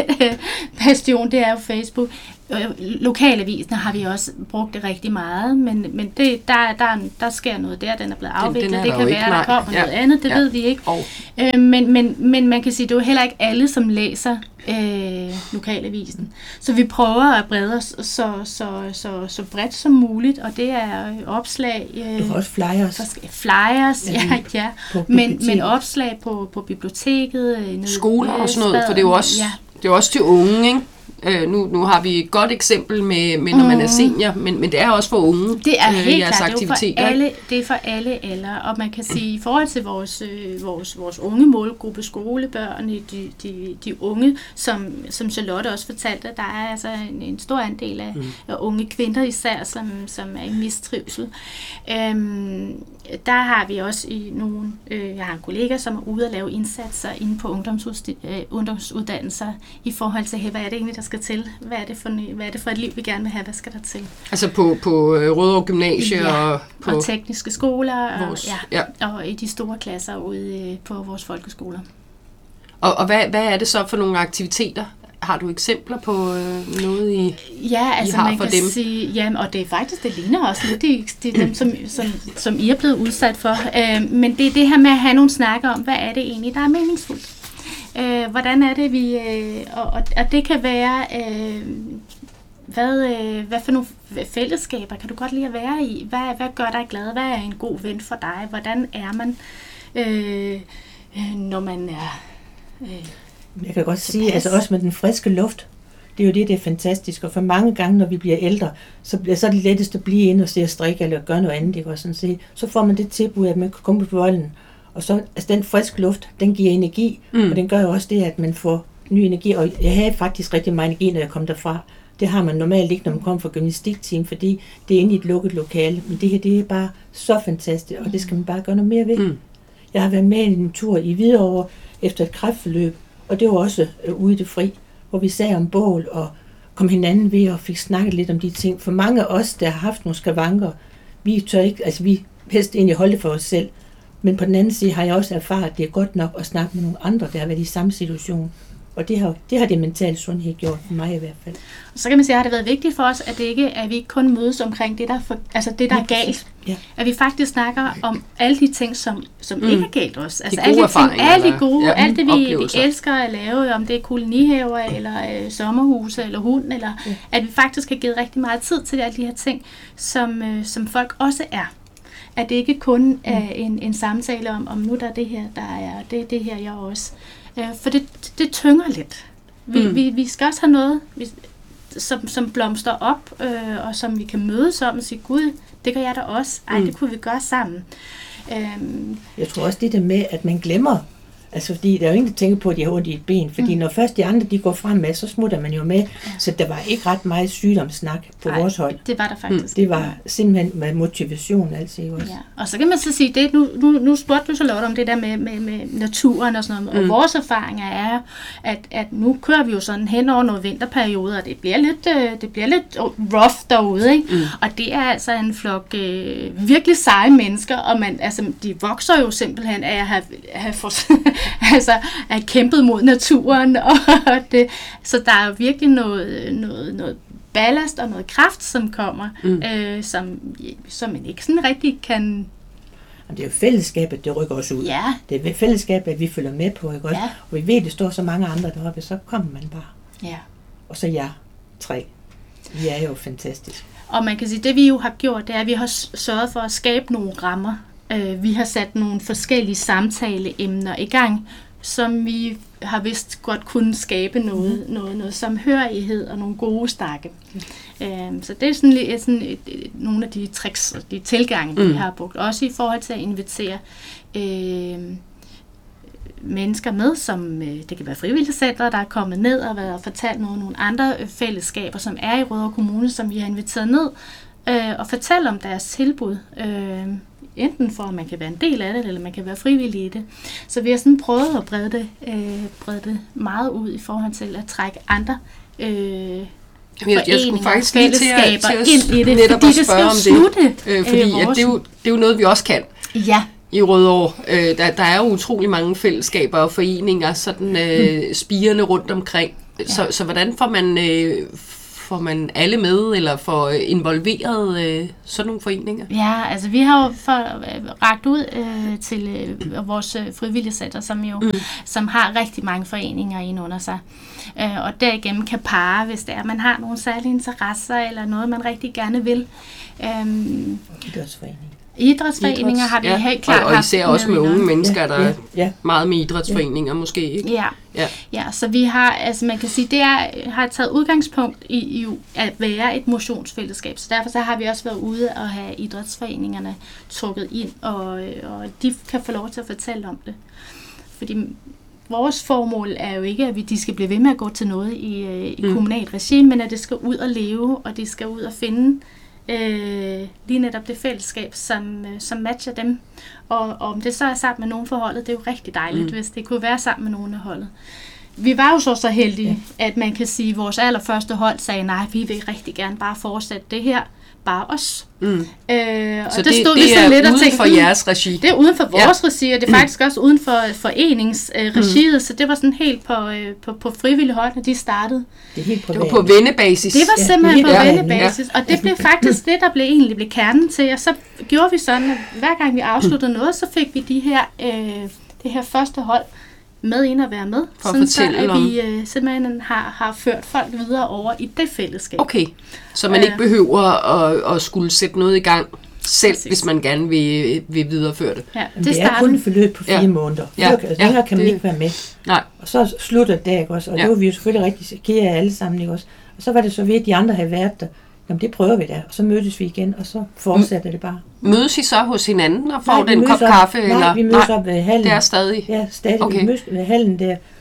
B: bastion, det er jo Facebook. Lokalavisen har vi også brugt det rigtig meget, men, men det, der, der, der sker noget der, den er blevet afviklet. Den, den er det kan være, der kommer ja. noget andet, det ja. ved vi ikke. Oh. Øh, men, men, men man kan sige, det er jo heller ikke alle, som læser øh, lokalavisen. Så vi prøver at brede os så, så, så, så bredt som muligt, og det er opslag... Øh,
D: du har også flyers.
B: Flyers, ja, ja. Men, men opslag på, på biblioteket.
A: Skoler og sådan noget, for det er jo også, ja. det er jo også til unge, ikke? Øh, nu, nu har vi et godt eksempel med, med når mm. man er senior, men, men det er også for unge.
B: Det er helt øh, klart, det er, for alle, det er for alle aldre, og man kan sige, i forhold til vores, øh, vores, vores unge målgruppe, skolebørn, de, de, de unge, som, som Charlotte også fortalte, der er altså en, en stor andel af, mm. af unge kvinder især, som, som er i mistrivsel. Øhm, der har vi også i nogle, øh, jeg har en kollega, som er ude at lave indsatser inde på ungdomsuddannelser i forhold til, hey, hvad er det egentlig, der skal til? Hvad er det for, hvad er det for et liv, vi gerne vil have? Hvad skal der til?
A: Altså på, på Rødovre Gymnasie
B: ja,
A: og på
B: og tekniske skoler og,
A: vores,
B: ja, ja. og i de store klasser ude på vores folkeskoler.
A: Og, og hvad, hvad er det så for nogle aktiviteter? Har du eksempler på øh, noget, I,
B: ja, altså
A: I har
B: man
A: for
B: kan
A: dem?
B: Sige, jamen, og det er faktisk, det ligner også lidt, det, det er dem, som, som, som I er blevet udsat for. Øh, men det er det her med at have nogle snakker om, hvad er det egentlig, der er meningsfuldt? Øh, hvordan er det, vi... Øh, og, og det kan være... Øh, hvad, øh, hvad for nogle fællesskaber kan du godt lide at være i? Hvad, hvad gør dig glad? Hvad er en god ven for dig? Hvordan er man, øh, når man er... Øh,
D: Jeg kan godt sige, altså også med den friske luft, det er jo det, det er fantastisk, og for mange gange, når vi bliver ældre, så, så er det lettest at blive inde og se at strikke eller gøre noget andet, ikke? Og sådan set. Så får man det tilbud, at man kan komme på volden, og så, altså den friske luft, den giver energi, mm. og den gør jo også det, at man får ny energi, og jeg havde faktisk rigtig meget energi, når jeg kom derfra. Det har man normalt ikke, når man kommer fra gymnastikteam, fordi det er inde i et lukket lokale, men det her, det er bare så fantastisk, og det skal man bare gøre noget mere ved. Mm. Jeg har været med en tur i Hvidovre efter et kræftforløb, og det var også øh, ude i det fri, hvor vi sad om bål og kom hinanden ved og fik snakket lidt om de ting. For mange af os, der har haft nogle skavanker, vi tør ikke, altså vi helst egentlig holde det for os selv. Men på den anden side har jeg også erfaret, at det er godt nok at snakke med nogle andre, der har været i samme situation. Og det har det, har det mentale sundhed gjort for mig i hvert fald.
B: Og så kan man sige, at det har været vigtigt for os, at, det ikke, at vi ikke kun mødes omkring det, der, for, altså det, der er galt.
D: Ja.
B: At vi faktisk snakker om alle de ting, som, som mm. ikke er galt også. Altså
A: de
B: alle
A: gode
B: de ting, alle de gode,
A: ja,
B: alt det vi, vi elsker at lave, om det er kolonihaver, eller øh, sommerhuse, eller hund, eller ja. At vi faktisk har givet rigtig meget tid til alle de her ting, som, øh, som folk også er. At det ikke kun er mm. en, en samtale om, om nu der er det her, der er, det er det her, jeg også. For det, det tynger lidt. Vi, mm. vi, vi skal også have noget, vi, som, som blomster op, øh, og som vi kan mødes om og sige, Gud, det gør jeg da også. Ej, mm. det kunne vi gøre sammen. Øhm,
D: jeg tror også det der med, at man glemmer, altså fordi der er jo ingen, der tænker på, at de har ondt i et ben, fordi mm. når først de andre de går fremad, så smutter man jo med, ja. Så der var ikke ret meget sygdomssnak på Ej, vores hold.
B: Det var der faktisk.
D: Mm. Det var simpelthen med motivation altid også.
B: Ja. Og så kan man så sige, det, nu, nu, nu spurgte du så Lotte om det der med, med, med naturen og sådan noget, mm. og vores erfaringer er, at, at nu kører vi jo sådan hen over nogle vinterperioder, og det bliver lidt, det bliver lidt rough derude, ikke? Mm. Og det er altså en flok øh, virkelig seje mennesker, og man, altså, de vokser jo simpelthen af at have, have for, altså er kæmpet mod naturen, og det, så der er jo virkelig noget, noget, noget ballast og noget kraft, som kommer, mm. øh, som, som man ikke sådan rigtig kan...
D: Det er jo fællesskabet, det rykker os ud.
B: Ja.
D: Det er fællesskabet, at vi følger med på, ikke også?
B: Ja.
D: Og vi ved, at det står så mange andre deroppe, så kommer man bare.
B: Ja.
D: Og så jer tre. Vi er jo fantastiske.
B: Og man kan sige, det vi jo har gjort, det er, at vi har sørget for at skabe nogle rammer. Vi har sat nogle forskellige samtaleemner i gang, som vi har vist godt kunne skabe noget, mm. noget, noget samhørighed og nogle gode snakke. Mm. Så det er sådan, sådan et, et, nogle af de tricks og de tilgange, mm. vi har brugt. Også i forhold til at invitere øh, mennesker med, som øh, det kan være frivilligcentre, der er kommet ned og været og fortalt noget nogle andre øh, fællesskaber, som er i Rødovre Kommune, som vi har inviteret ned øh, og fortælle om deres tilbud. Øh, enten for, at man kan være en del af det, eller man kan være frivillig i det. Så vi har sådan prøvet at brede det, øh, brede det meget ud i forhold til at trække andre øh,
A: jeg, jeg skulle faktisk
B: lige
A: til at, til at
B: ind i det,
A: netop
B: fordi
A: at spørge
B: det
A: om
B: slutte,
A: det. Øh, fordi øh, at det, er jo, det er jo noget, vi også kan.
B: Ja.
A: I Rødovre. Øh, der, der er jo utrolig mange fællesskaber og foreninger, sådan øh, spirende rundt omkring. Ja. Så, så hvordan får man... Øh, får man alle med, eller får involveret øh, sådan nogle foreninger?
B: Ja, altså vi har jo for, øh, rakt ud øh, til øh, vores øh, frivilligcenter, som jo mm. som har rigtig mange foreninger inde under sig. Øh, og derigennem kan parre, hvis det er, man har nogle særlige interesser, eller noget, man rigtig gerne vil. Øhm,
D: Idrætsforeninger.
B: Idrætsforeninger
A: Idræts,
B: har vi
A: ja.
B: helt klart
A: og, og især også med unge mennesker,
D: ja,
A: der er
D: ja, ja.
A: meget med idrætsforeninger ja. måske, ikke?
B: Ja. Ja. Ja, så vi har, altså man kan sige, det er, har taget udgangspunkt i, i at være et motionsfællesskab. Så derfor så har vi også været ude og have idrætsforeningerne trukket ind, og, og de kan få lov til at fortælle om det. Fordi vores formål er jo ikke, at vi, de skal blive ved med at gå til noget i, i mm. kommunalt regi, men at det skal ud og leve, og det skal ud og finde Øh, lige netop det fællesskab, som, øh, som matcher dem. Og, og om det så er sammen med nogen for holdet, det er jo rigtig dejligt, mm. hvis det kunne være sammen med nogen af holdet. Vi var jo så så heldige, ja. At man kan sige, at vores allerførste hold sagde, nej, vi vil rigtig gerne bare fortsætte det her, bare os. Mm. Øh, og
A: så
B: det,
A: det,
B: stod
A: det
B: vi så
A: er
B: lidt
A: uden
B: og tænkte,
A: for jeres regi?
B: Det er uden for vores ja. regi, og det er faktisk
A: mm.
B: også uden for foreningsregiet, mm. så det var sådan helt på, på, på frivillig hold, når de startede.
D: Det, er helt
A: det var på vennebasis.
B: Det var simpelthen
D: ja,
B: på vennebasis, ja. Og det blev faktisk det, der blev egentlig blev kernen til, og så gjorde vi sådan, at hver gang vi afsluttede mm. noget, så fik vi de her, øh, det her første hold med ind at være med,
A: for
B: sådan
A: at
B: så at
A: om...
B: vi øh, simpelthen har, har ført folk videre over i det fællesskab.
A: Okay, så man øh, ikke behøver at, at skulle sætte noget i gang selv, præcis. Hvis man gerne vil, vil videreføre det.
B: Ja,
D: det, det er kun et forløb på fire ja. måneder.
A: Ja.
D: Før, altså, længere kan man det... ikke være med.
A: Nej.
D: Og så slutter det ikke også, og ja. Det var vi jo selvfølgelig rigtig kære alle sammen, ikke også. Og så var det så ved, at de andre havde været der. Jamen det prøver vi da, og så mødes vi igen, og så fortsætter det bare.
A: Mødes I så hos hinanden og får
D: nej,
A: den kop
D: op,
A: kaffe?
D: Nej,
A: eller?
D: vi mødes nej, op ved hallen.
A: Det er stadig?
D: Ja, stadig.
A: Okay.
D: Vi mødes ved hallen der,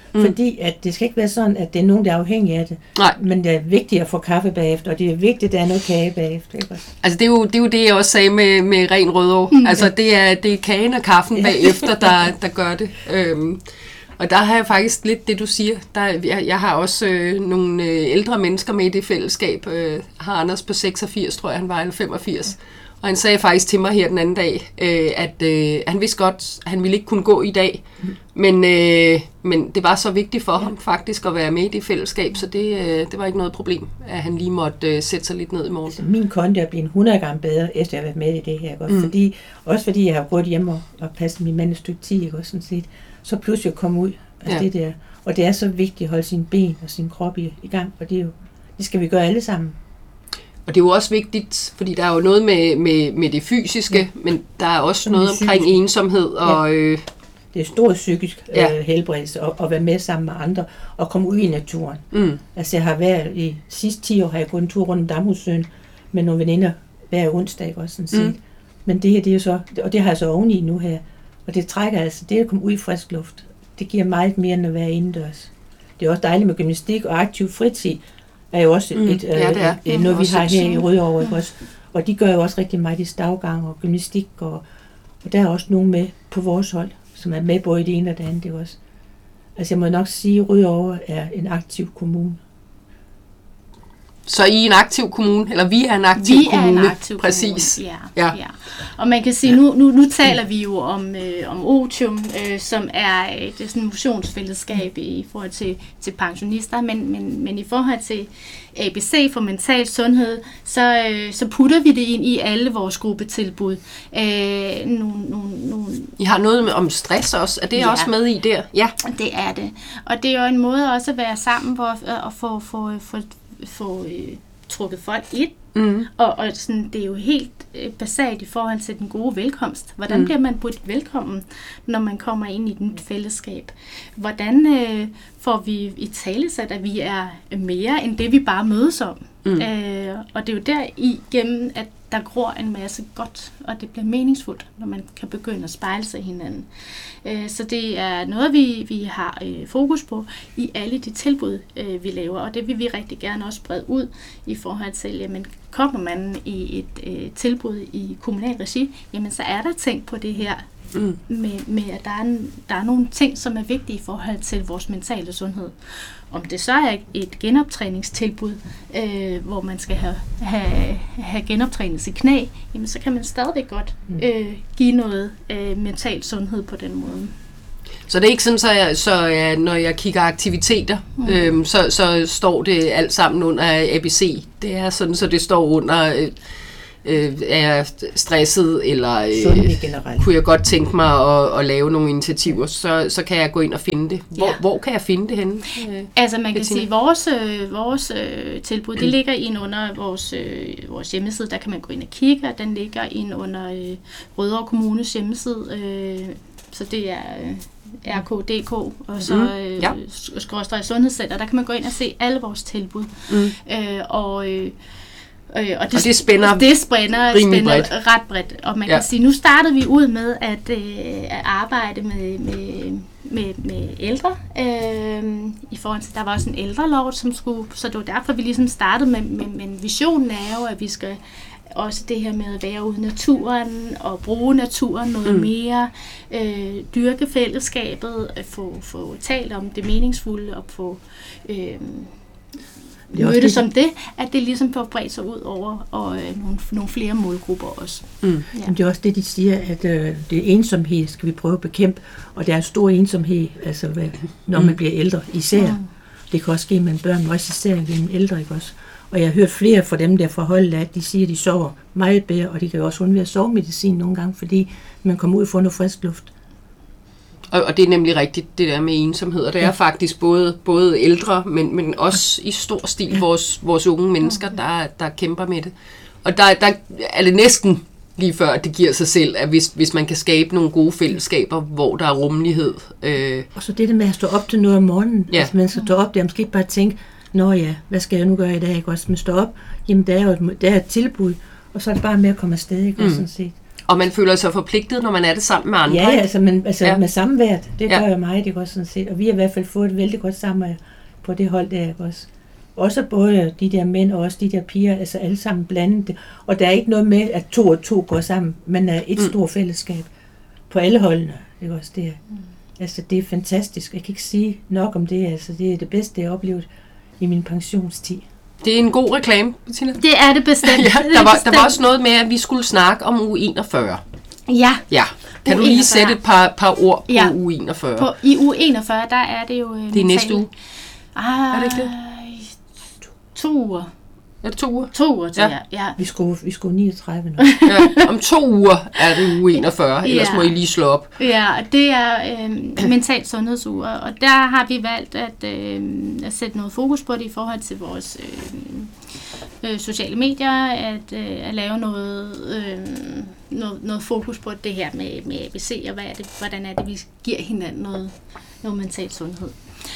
D: Mm. Fordi at det skal ikke være sådan, at det er nogen, der er afhængige af det.
A: Nej.
D: Men det er vigtigt at få kaffe bagefter, og det er vigtigt, at der er noget kage bagefter. Ikke?
A: Altså det er, jo, det er jo det, jeg også sagde med, med ren rødovre. Mm. Altså det er, det er kagen og kaffen bagefter, der, der gør det. Øhm, og der har jeg faktisk lidt det, du siger. Der, jeg, jeg har også øh, nogle øh, ældre mennesker med i det fællesskab. Øh, har Anders på seksogfirs, tror jeg, han var, eller femogfirs. Og han sagde faktisk til mig her den anden dag, øh, at øh, han vidste godt, at han ville ikke kunne gå i dag. Mm. Men, øh, men det var så vigtigt for ja. ham faktisk at være med i det fællesskab, så det, øh, det var ikke noget problem, at han lige måtte øh, sætte sig lidt ned i morgen.
D: Altså, min konto er blevet hundrede gange bedre, efter jeg har været med i det her. Ikke? Mm. Fordi, også fordi jeg har gået hjemme og, og passet min mand et stykke tid, ikke? Også sådan set, så pludselig komme ud af ja. det der. Og det er så vigtigt at holde sine ben og sin krop i, i gang, og det, er jo, det skal vi gøre alle sammen.
A: Og det er jo også vigtigt, fordi der er jo noget med, med, med det fysiske, ja. men der er også noget omkring ensomhed. Og, ja. øh,
D: det er stor psykisk ja. øh, helbredelse at, at være med sammen med andre og komme ud i naturen. Mm. Altså jeg har været i sidste ti år, har jeg gået en tur rundt om Damhussøen med nogle veninder hver onsdag også sådan set. Mm. Men det her, det er jo så, og det har jeg så oveni nu her, og det trækker altså, det at komme ud i frisk luft, det giver meget mere end at være indendørs. Det er også dejligt med gymnastik og aktiv fritid, er jo også et, mm, ja, det er. et, noget, vi har her i Rødovre, ikke også? Og de gør jo også rigtig meget i stavgang og gymnastik, og, og der er også nogen med på vores hold, som er med både i det ene og det andet, ikke også? Altså jeg må nok sige, at Rødovre er en aktiv kommune.
A: Så I er en aktiv kommune, eller vi er en aktiv
B: vi
A: kommune?
B: Vi er en aktiv
A: Præcis.
B: kommune, ja, ja. ja. Og man kan sige, nu, nu, nu taler vi jo om, øh, om Otium, øh, som er, øh, det er sådan et motionsfællesskab i forhold til, til pensionister, men, men, men i forhold til A B C for mental sundhed, så, øh, så putter vi det ind i alle vores gruppetilbud. Øh, nogle, nogle, nogle
A: I har noget om stress også, er det ja. også med i der? Ja,
B: det er det. Og det er jo en måde også at være sammen hvor, og få, få, få få øh, trukket folk ind, mm. og, og sådan, det er jo helt øh, basalt i forhold til den gode velkomst. Hvordan mm. bliver man budt velkommen, når man kommer ind i et nyt fællesskab? Hvordan øh, får vi i talesat, at vi er mere end det, vi bare mødes om? Mm. Øh, og det er jo der igennem, at der gror en masse godt, og det bliver meningsfuldt, når man kan begynde at spejle sig hinanden. Øh, så det er noget, vi, vi har øh, fokus på i alle de tilbud, øh, vi laver, og det vil vi rigtig gerne også brede ud i forhold til, jamen kommer man i et øh, tilbud i kommunal regi, jamen så er der ting på det her, mm. med, med at der er, en, der er nogle ting, som er vigtige i forhold til vores mentale sundhed. Om det så er et genoptræningstilbud, øh, hvor man skal have, have, have genoptrænet i knæ, jamen så kan man stadigvæk godt øh, give noget øh, mental sundhed på den måde.
A: Så det er ikke sådan, så, jeg, så jeg, når jeg kigger aktiviteter, mm. øhm, så, så står det alt sammen under A B C. Det er sådan, så det står under... Øh, Øh, er jeg stresset, eller øh, kunne jeg godt tænke mig at, at lave nogle initiativer, så, så kan jeg gå ind og finde det. Hvor, ja. hvor kan jeg finde det henne? Øh,
B: altså man kan Bettina? sige, at vores, øh, vores øh, tilbud, det ligger ind under vores, øh, vores hjemmeside. Der kan man gå ind og kigge, og den ligger ind under øh, Rødovre Kommunes hjemmeside. Øh, så det er øh, R K punktum D K, og så øh, ja. skråstreg sundhedscenter. Der kan man gå ind og se alle vores tilbud. Mm. Øh, og øh, Øh, og, det,
A: og det spænder,
B: det spænder, spænder
A: bredt.
B: ret bredt. Og man ja. kan sige, nu startede vi ud med at, øh, at arbejde med, med, med, med ældre. Øh, I forhold til, der var også en ældrelov, som skulle, så det var derfor, vi ligesom startede med, med, med visionen er jo, at vi skal også det her med at være ude i naturen og bruge naturen noget mm. mere, øh, dyrke fællesskabet, få, få talt om det meningsfulde og få... Øh, møde det som det, at det ligesom får bredt sig ud over og øh, nogle, nogle flere målgrupper også.
D: Mm. Ja. Men det er også det, de siger, at øh, det ensomhed skal vi prøve at bekæmpe, og der er en stor ensomhed, altså hvad, når man mm. bliver ældre især. Mm. Det kan også ske med børn, men også især gennem ældre, ikke også? Og jeg har hørt flere fra dem, der forholdet af, at de siger, at de sover meget bedre, og de kan jo også undvære sovemedicin nogle gange, fordi man kommer ud og får noget frisk luft.
A: Og, og det er nemlig rigtigt, det der med ensomhed, og det er ja. faktisk både, både ældre, men, men også i stor stil ja. vores, vores unge mennesker, der, der kæmper med det. Og der, der er det næsten lige før, at det giver sig selv, at hvis, hvis man kan skabe nogle gode fællesskaber, hvor der er rummelighed. Øh.
D: Og så det der med at stå op til noget om morgenen, ja. altså man skal stå op, der måske ikke bare tænke, nå ja, hvad skal jeg nu gøre i dag, ikke også? Men stå op, jamen der er jo et, der er et tilbud, og så er det bare med at komme afsted, ikke også? Mm. Sådan set.
A: Og man føler sig forpligtet, når man er det sammen med andre.
D: Ja, altså, men, altså
A: ja.
D: med samværet, det gør
A: ja.
D: jeg meget, ikke også sådan set. Og vi har i hvert fald fået et vældig godt samvær på det hold der, ikke også. Også både de der mænd og også de der piger, altså alle sammen blandet. Og der er ikke noget med, at to og to går sammen, men er et mm. stort fællesskab på alle holdene, ikke også det er. Mm. Altså det er fantastisk. Jeg kan ikke sige nok om det, altså det er det bedste, jeg har oplevet i min pensionstid.
A: Det er en god reklame, Bettina.
B: Det er det bestemt.
A: ja, der, var, der var også noget med, at vi skulle snakke om uge enogfyrre.
B: Ja.
A: Ja. Kan du lige sætte et par, par ord på ja. uge enogfyrre?
B: På, I uge enogfyrre, der er det jo... Øh,
A: det er næste uge.
B: Ah,
A: er det ikke det?
B: To uger.
A: Er det to uger?
B: To uger til,
A: ja.
B: ja. ja.
D: Vi skulle, vi skulle niogtredive nu.
A: ja. Om to uger er det uge enogfyrre, ellers ja. må I lige slå op.
B: Ja, det er øh, mental sundhedsuger, og der har vi valgt at, øh, at sætte noget fokus på det i forhold til vores øh, øh, sociale medier, at, øh, at lave noget, øh, noget, noget fokus på det her med, med A B C, og hvad er det, hvordan er det, vi giver hinanden noget, noget mental sundhed.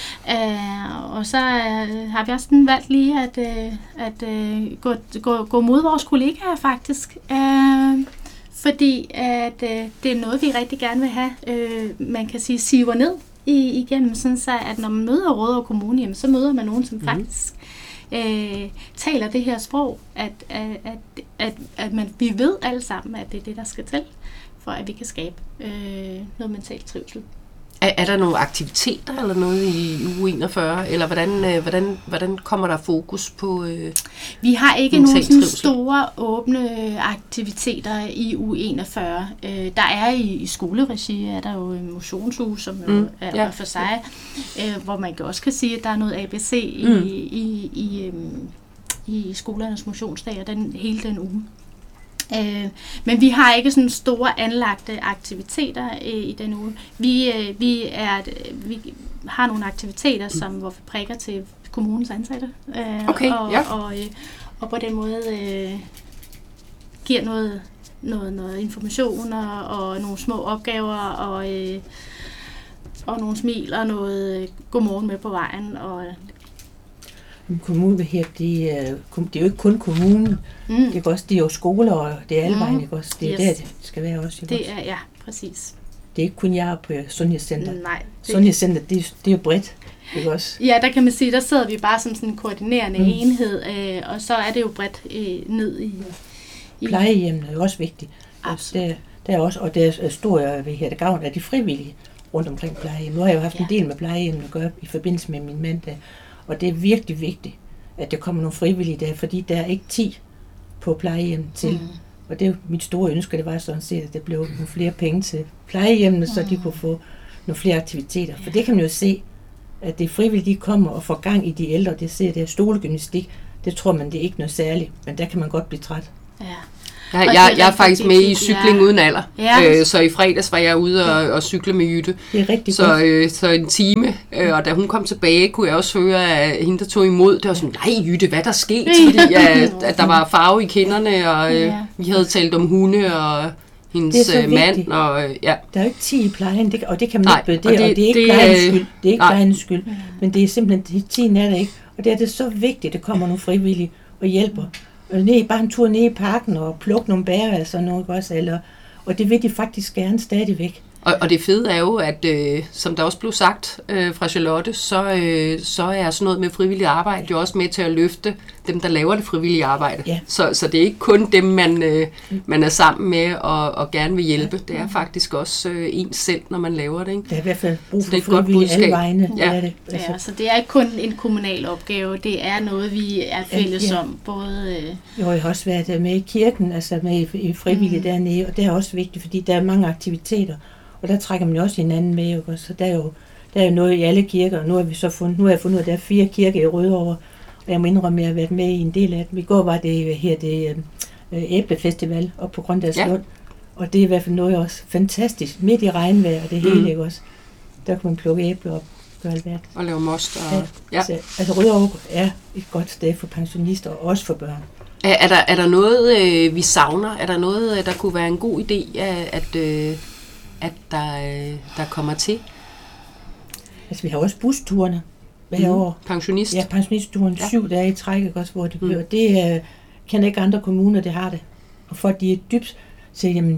B: Uh, og så uh, har vi også valgt lige at, uh, at uh, gå, gå, gå mod vores kollegaer faktisk, uh, fordi at, uh, det er noget, vi rigtig gerne vil have, uh, man kan sige, siver ned i, igennem, sådan så at når man møder Rødovre Kommune, jamen, så møder man nogen, som mm. faktisk uh, taler det her sprog, at, at, at, at, at man, vi ved alle sammen, at det er det, der skal til, for at vi kan skabe uh, noget mentalt trivsel.
A: Er, er der nogle aktiviteter eller noget i uge enogfyrre, eller hvordan, øh, hvordan, hvordan kommer der fokus på øh,
B: Vi har ikke nogen sådan store åbne aktiviteter i uge enogfyrre. Øh, der er i, i skoleregi, er der jo en motionsuge, som jo mm, er ja. for sig, øh, hvor man også kan sige, at der er noget A B C i, mm. i, i, i, øh, i skolernes motionsdag, og den, hele den uge. Øh, men vi har ikke sådan store anlagte aktiviteter øh, i den uge. Vi, øh, vi, er, vi har nogle aktiviteter, som, hvor vi prikker til kommunens ansatte. Øh,
A: okay,
B: og,
A: ja.
B: og, øh, og på den måde øh, giver noget, noget, noget information og, og nogle små opgaver og, øh, og nogle smil og noget godmorgen med på vejen. Og,
D: Kommunen her, det er, det er jo ikke kun kommunen, mm. det er også, det er jo skoler, og det er alle
B: mm.
D: vejen, ikke også? Det er yes. der, det skal være også.
B: Det er, ja, præcis.
D: Det er ikke kun jeg på Sundhedscenter.
B: Nej.
D: Sundhedscenter, det, det er jo bredt, ikke også?
B: Ja, der kan man sige, der sidder vi bare som sådan en koordinerende mm. enhed, øh, og så er det jo bredt øh, ned i... i
D: plejehjemmene er jo også vigtigt.
B: Absolut.
D: Der, der er også, og der er stor ved her, der gavn af de frivillige rundt omkring plejehjem. Nu har jeg jo haft ja. en del med plejehjemmene at gøre i forbindelse med min mand der. Og det er virkelig vigtigt, at der kommer nogle frivillige der, fordi der er ikke ti på plejehjem til. Mm. Og det er jo mit store ønske, det var sådan set, at der blev nogle flere penge til plejehjemmene, mm. så de kunne få nogle flere aktiviteter. For det kan man jo se, at det frivillige, de kommer og får gang i de ældre. Det ser det her stolegymnastik, det tror man, det er ikke noget særligt, men der kan man godt blive træt.
B: Ja.
A: Jeg, jeg, jeg er faktisk med i cykling ja. uden alder,
B: ja.
A: øh, så i fredags var jeg ude og, og cykle med Jytte.
D: Det er rigtig
A: så, øh, så en time, øh, og da hun kom tilbage, kunne jeg også høre, at hende, der tog imod, det var sådan, nej Jytte, hvad der skete? Fordi at, at der var farve i kinderne, og øh, ja. vi havde talt om hunde og hendes mand. Og, ja.
D: Der er jo ikke ti i plejen, det, og det kan man
A: nej,
D: ikke bedre,
A: og det,
D: og det er ikke
A: det,
D: plejens skyld. Det er ikke
A: nej.
D: plejens skyld, men det er simpelthen, ti er der ikke. Og det er det så vigtigt, at der kommer nogle frivillige og hjælper. Og ned, bare en tur ned i parken og plukke nogle bær og sådan noget også, eller, og det vil de faktisk gerne stadigvæk.
A: Og, og det fede er jo, at øh, som der også blev sagt øh, fra Charlotte, så, øh, så er sådan noget med frivilligt arbejde jo også med til at løfte dem, der laver det frivillige arbejde.
D: Ja.
A: Så, så det er ikke kun dem, man, øh, man er sammen med og, og gerne vil hjælpe. Det er faktisk også øh, en selv, når man laver det. Ikke?
D: Der er i hvert fald brug for frivillige alle vegne.
A: Ja.
D: Det det. Altså.
B: Ja, så det er ikke kun en kommunal opgave, det er noget, vi er fælles ja, ja. om. Både, øh...
D: Jo, jeg har også været med i kirken, altså med i, i frivillige mm. dernede, og det er også vigtigt, fordi der er mange aktiviteter. Og der trækker man jo også hinanden med, ikke? Så der er, jo, der er jo noget i alle kirker, og nu har vi så fundet, nu har jeg fundet ud af, at der er fire kirker i Rødovre, og jeg må indrømme, at jeg har været med i en del af dem. I går var det her, det øh, æblefestival op på Grøndalslund, ja. Og det er i hvert fald noget også fantastisk, midt i regnvejr og det hele, mm. ikke også? Der kan man plukke æbler op, gøre alverdens.
A: Og lave most. Og,
D: ja. Ja. Så, altså Rødovre er et godt sted for pensionister, og også for børn.
A: Er, er, der, er der noget, øh, vi savner? Er der noget, der kunne være en god idé, at... at øh at der, øh, der kommer til?
D: Altså, vi har også busturene hver mm. år.
A: Pensionist?
D: Ja, pensionistturen. Ja. Syv dage i træk, også, hvor det bliver. Mm. Det øh, kender ikke andre kommuner, det har det. Og folk, de er dybt, så jamen,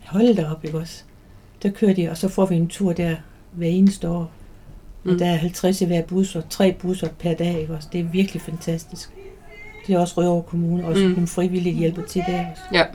D: Hold da op, ikke også? Der kører de, og så får vi en tur der hver eneste år. Og mm. der er halvtreds i hver bus, og tre busser per dag, ikke også? Det er virkelig fantastisk. Det er også Rødovre Kommune, også mm. nogle frivillige hjælper til der også.
A: Ja.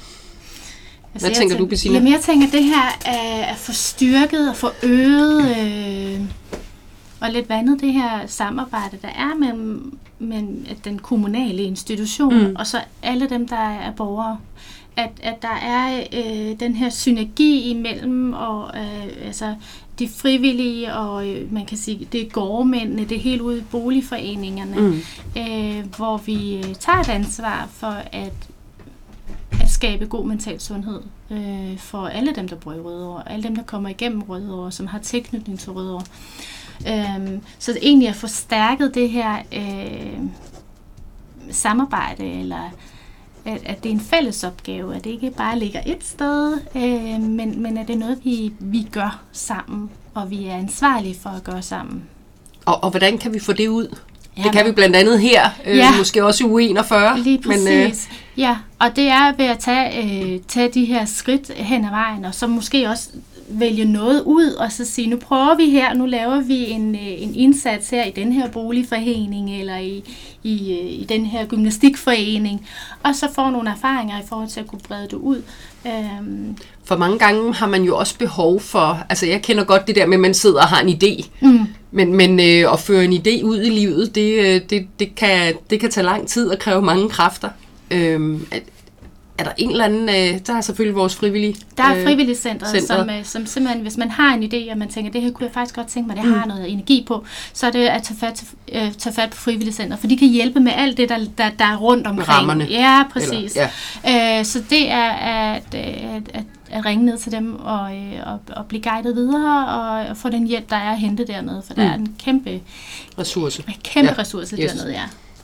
A: Hvad tænker, tænker du, Bettina?
B: Jamen, jeg tænker, at det her er at få styrket og få øget øh, og lidt vandet det her samarbejde, der er mellem, mellem den kommunale institution mm. og så alle dem, der er borgere. At, at der er øh, den her synergi imellem og øh, altså de frivillige og øh, man kan sige, det er gårdmændene, det er helt ude i boligforeningerne, mm. øh, hvor vi tager et ansvar for at at skabe god mental sundhed øh, for alle dem, der bor i Rødovre, alle dem, der kommer igennem Rødovre, som har tilknytning til Rødovre. Øh, så det egentlig at forstærket det her øh, samarbejde, eller at, at det er en fælles opgave, at det ikke bare ligger et sted, øh, men, men at det er noget, vi, vi gør sammen, og vi er ansvarlige for at gøre sammen.
A: Og, og hvordan kan vi få det ud? Ja, det kan vi blandt andet her, øh, ja. Måske også i uge enogfyrre.
B: Lige præcis. Men, øh, ja, og det er ved at tage, øh, tage de her skridt hen ad vejen, og så måske også vælge noget ud, og så sige, nu prøver vi her, nu laver vi en, øh, en indsats her i den her boligforening, eller i, i, øh, i den her gymnastikforening, og så får nogle erfaringer i forhold til at kunne brede det ud. Øhm.
A: For mange gange har man jo også behov for, altså jeg kender godt det der med, at man sidder og har en idé, mm. men, men øh, at føre en idé ud i livet, det, det, det, kan, det kan tage lang tid og kræve mange kræfter. Øhm, er, er der en eller anden, øh, der er selvfølgelig vores frivillige
B: Der er øh, frivilligcentret, som, øh, som simpelthen, hvis man har en idé, og man tænker, det her kunne jeg faktisk godt tænke mig, det mm. har noget energi på, så er det at tage fat, øh, tage fat på frivilligcentret, for de kan hjælpe med alt det, der, der, der er rundt omkring.
A: Rammerne.
B: Ja, præcis.
A: Eller, ja.
B: Øh, så det er at, at, at, at ringe ned til dem og, øh, og, og blive guidet videre, og, og få den hjælp, der er at hente dernede, for mm. der er en kæmpe
A: ressource,
B: en kæmpe
A: ja.
B: ressource
A: yes.
B: dernede, ja.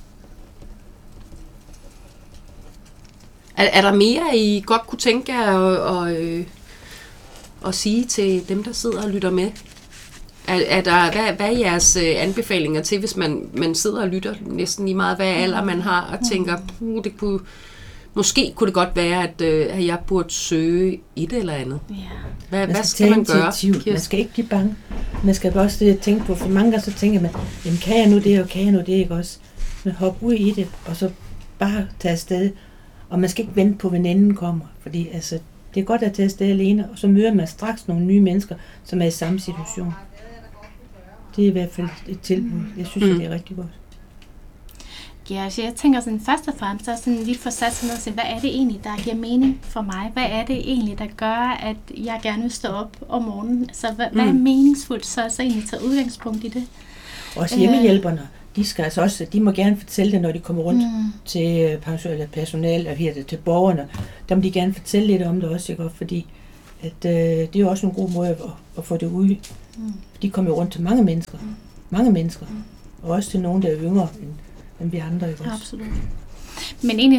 A: Er, er der mere, I godt kunne tænke jer at, og, øh, at sige til dem, der sidder og lytter med? Er, er der, hvad, hvad er jeres øh, anbefalinger til, hvis man, man sidder og lytter næsten lige meget, hvad alder man har, og tænker, uh, det kunne, måske kunne det godt være, at, øh, at jeg burde søge et eller andet?
B: Ja.
A: Hvad,
D: man skal,
A: hvad skal man gøre?
D: Man skal ikke blive bange. Man skal også tænke på, for mange gange så tænker man, jamen kan jeg nu det, og kan jeg nu det, ikke også? Men hop ud i det, og så bare tage afsted. Og man skal ikke vente på, at veninden kommer, fordi altså, det er godt at tage afsted alene, og så møder man straks nogle nye mennesker, som er i samme situation. Det er i hvert fald et tilbud. Jeg synes, mm. det er rigtig godt.
B: Ja, så jeg tænker sådan, først og fremmest, så sådan lige få sat sig ned og se, hvad er det egentlig, der giver mening for mig? Hvad er det egentlig, der gør, at jeg gerne vil stå op om morgenen? Så hvad, mm. hvad er meningsfuldt, så så egentlig tage udgangspunkt i det?
D: Også hjemmehjælperne. De skal altså også, de må gerne fortælle det, når de kommer rundt mm. til pension, eller personal og her til borgerne. Der må de gerne fortælle lidt om det også, ikke? Fordi at, øh, det er jo også en god måde at, at få det ud. Mm. De kommer jo rundt til mange mennesker. Mm. Mange mennesker. Mm. Og også til nogen, der er yngre end, end vi andre. Ikke?
B: Absolut. Men egentlig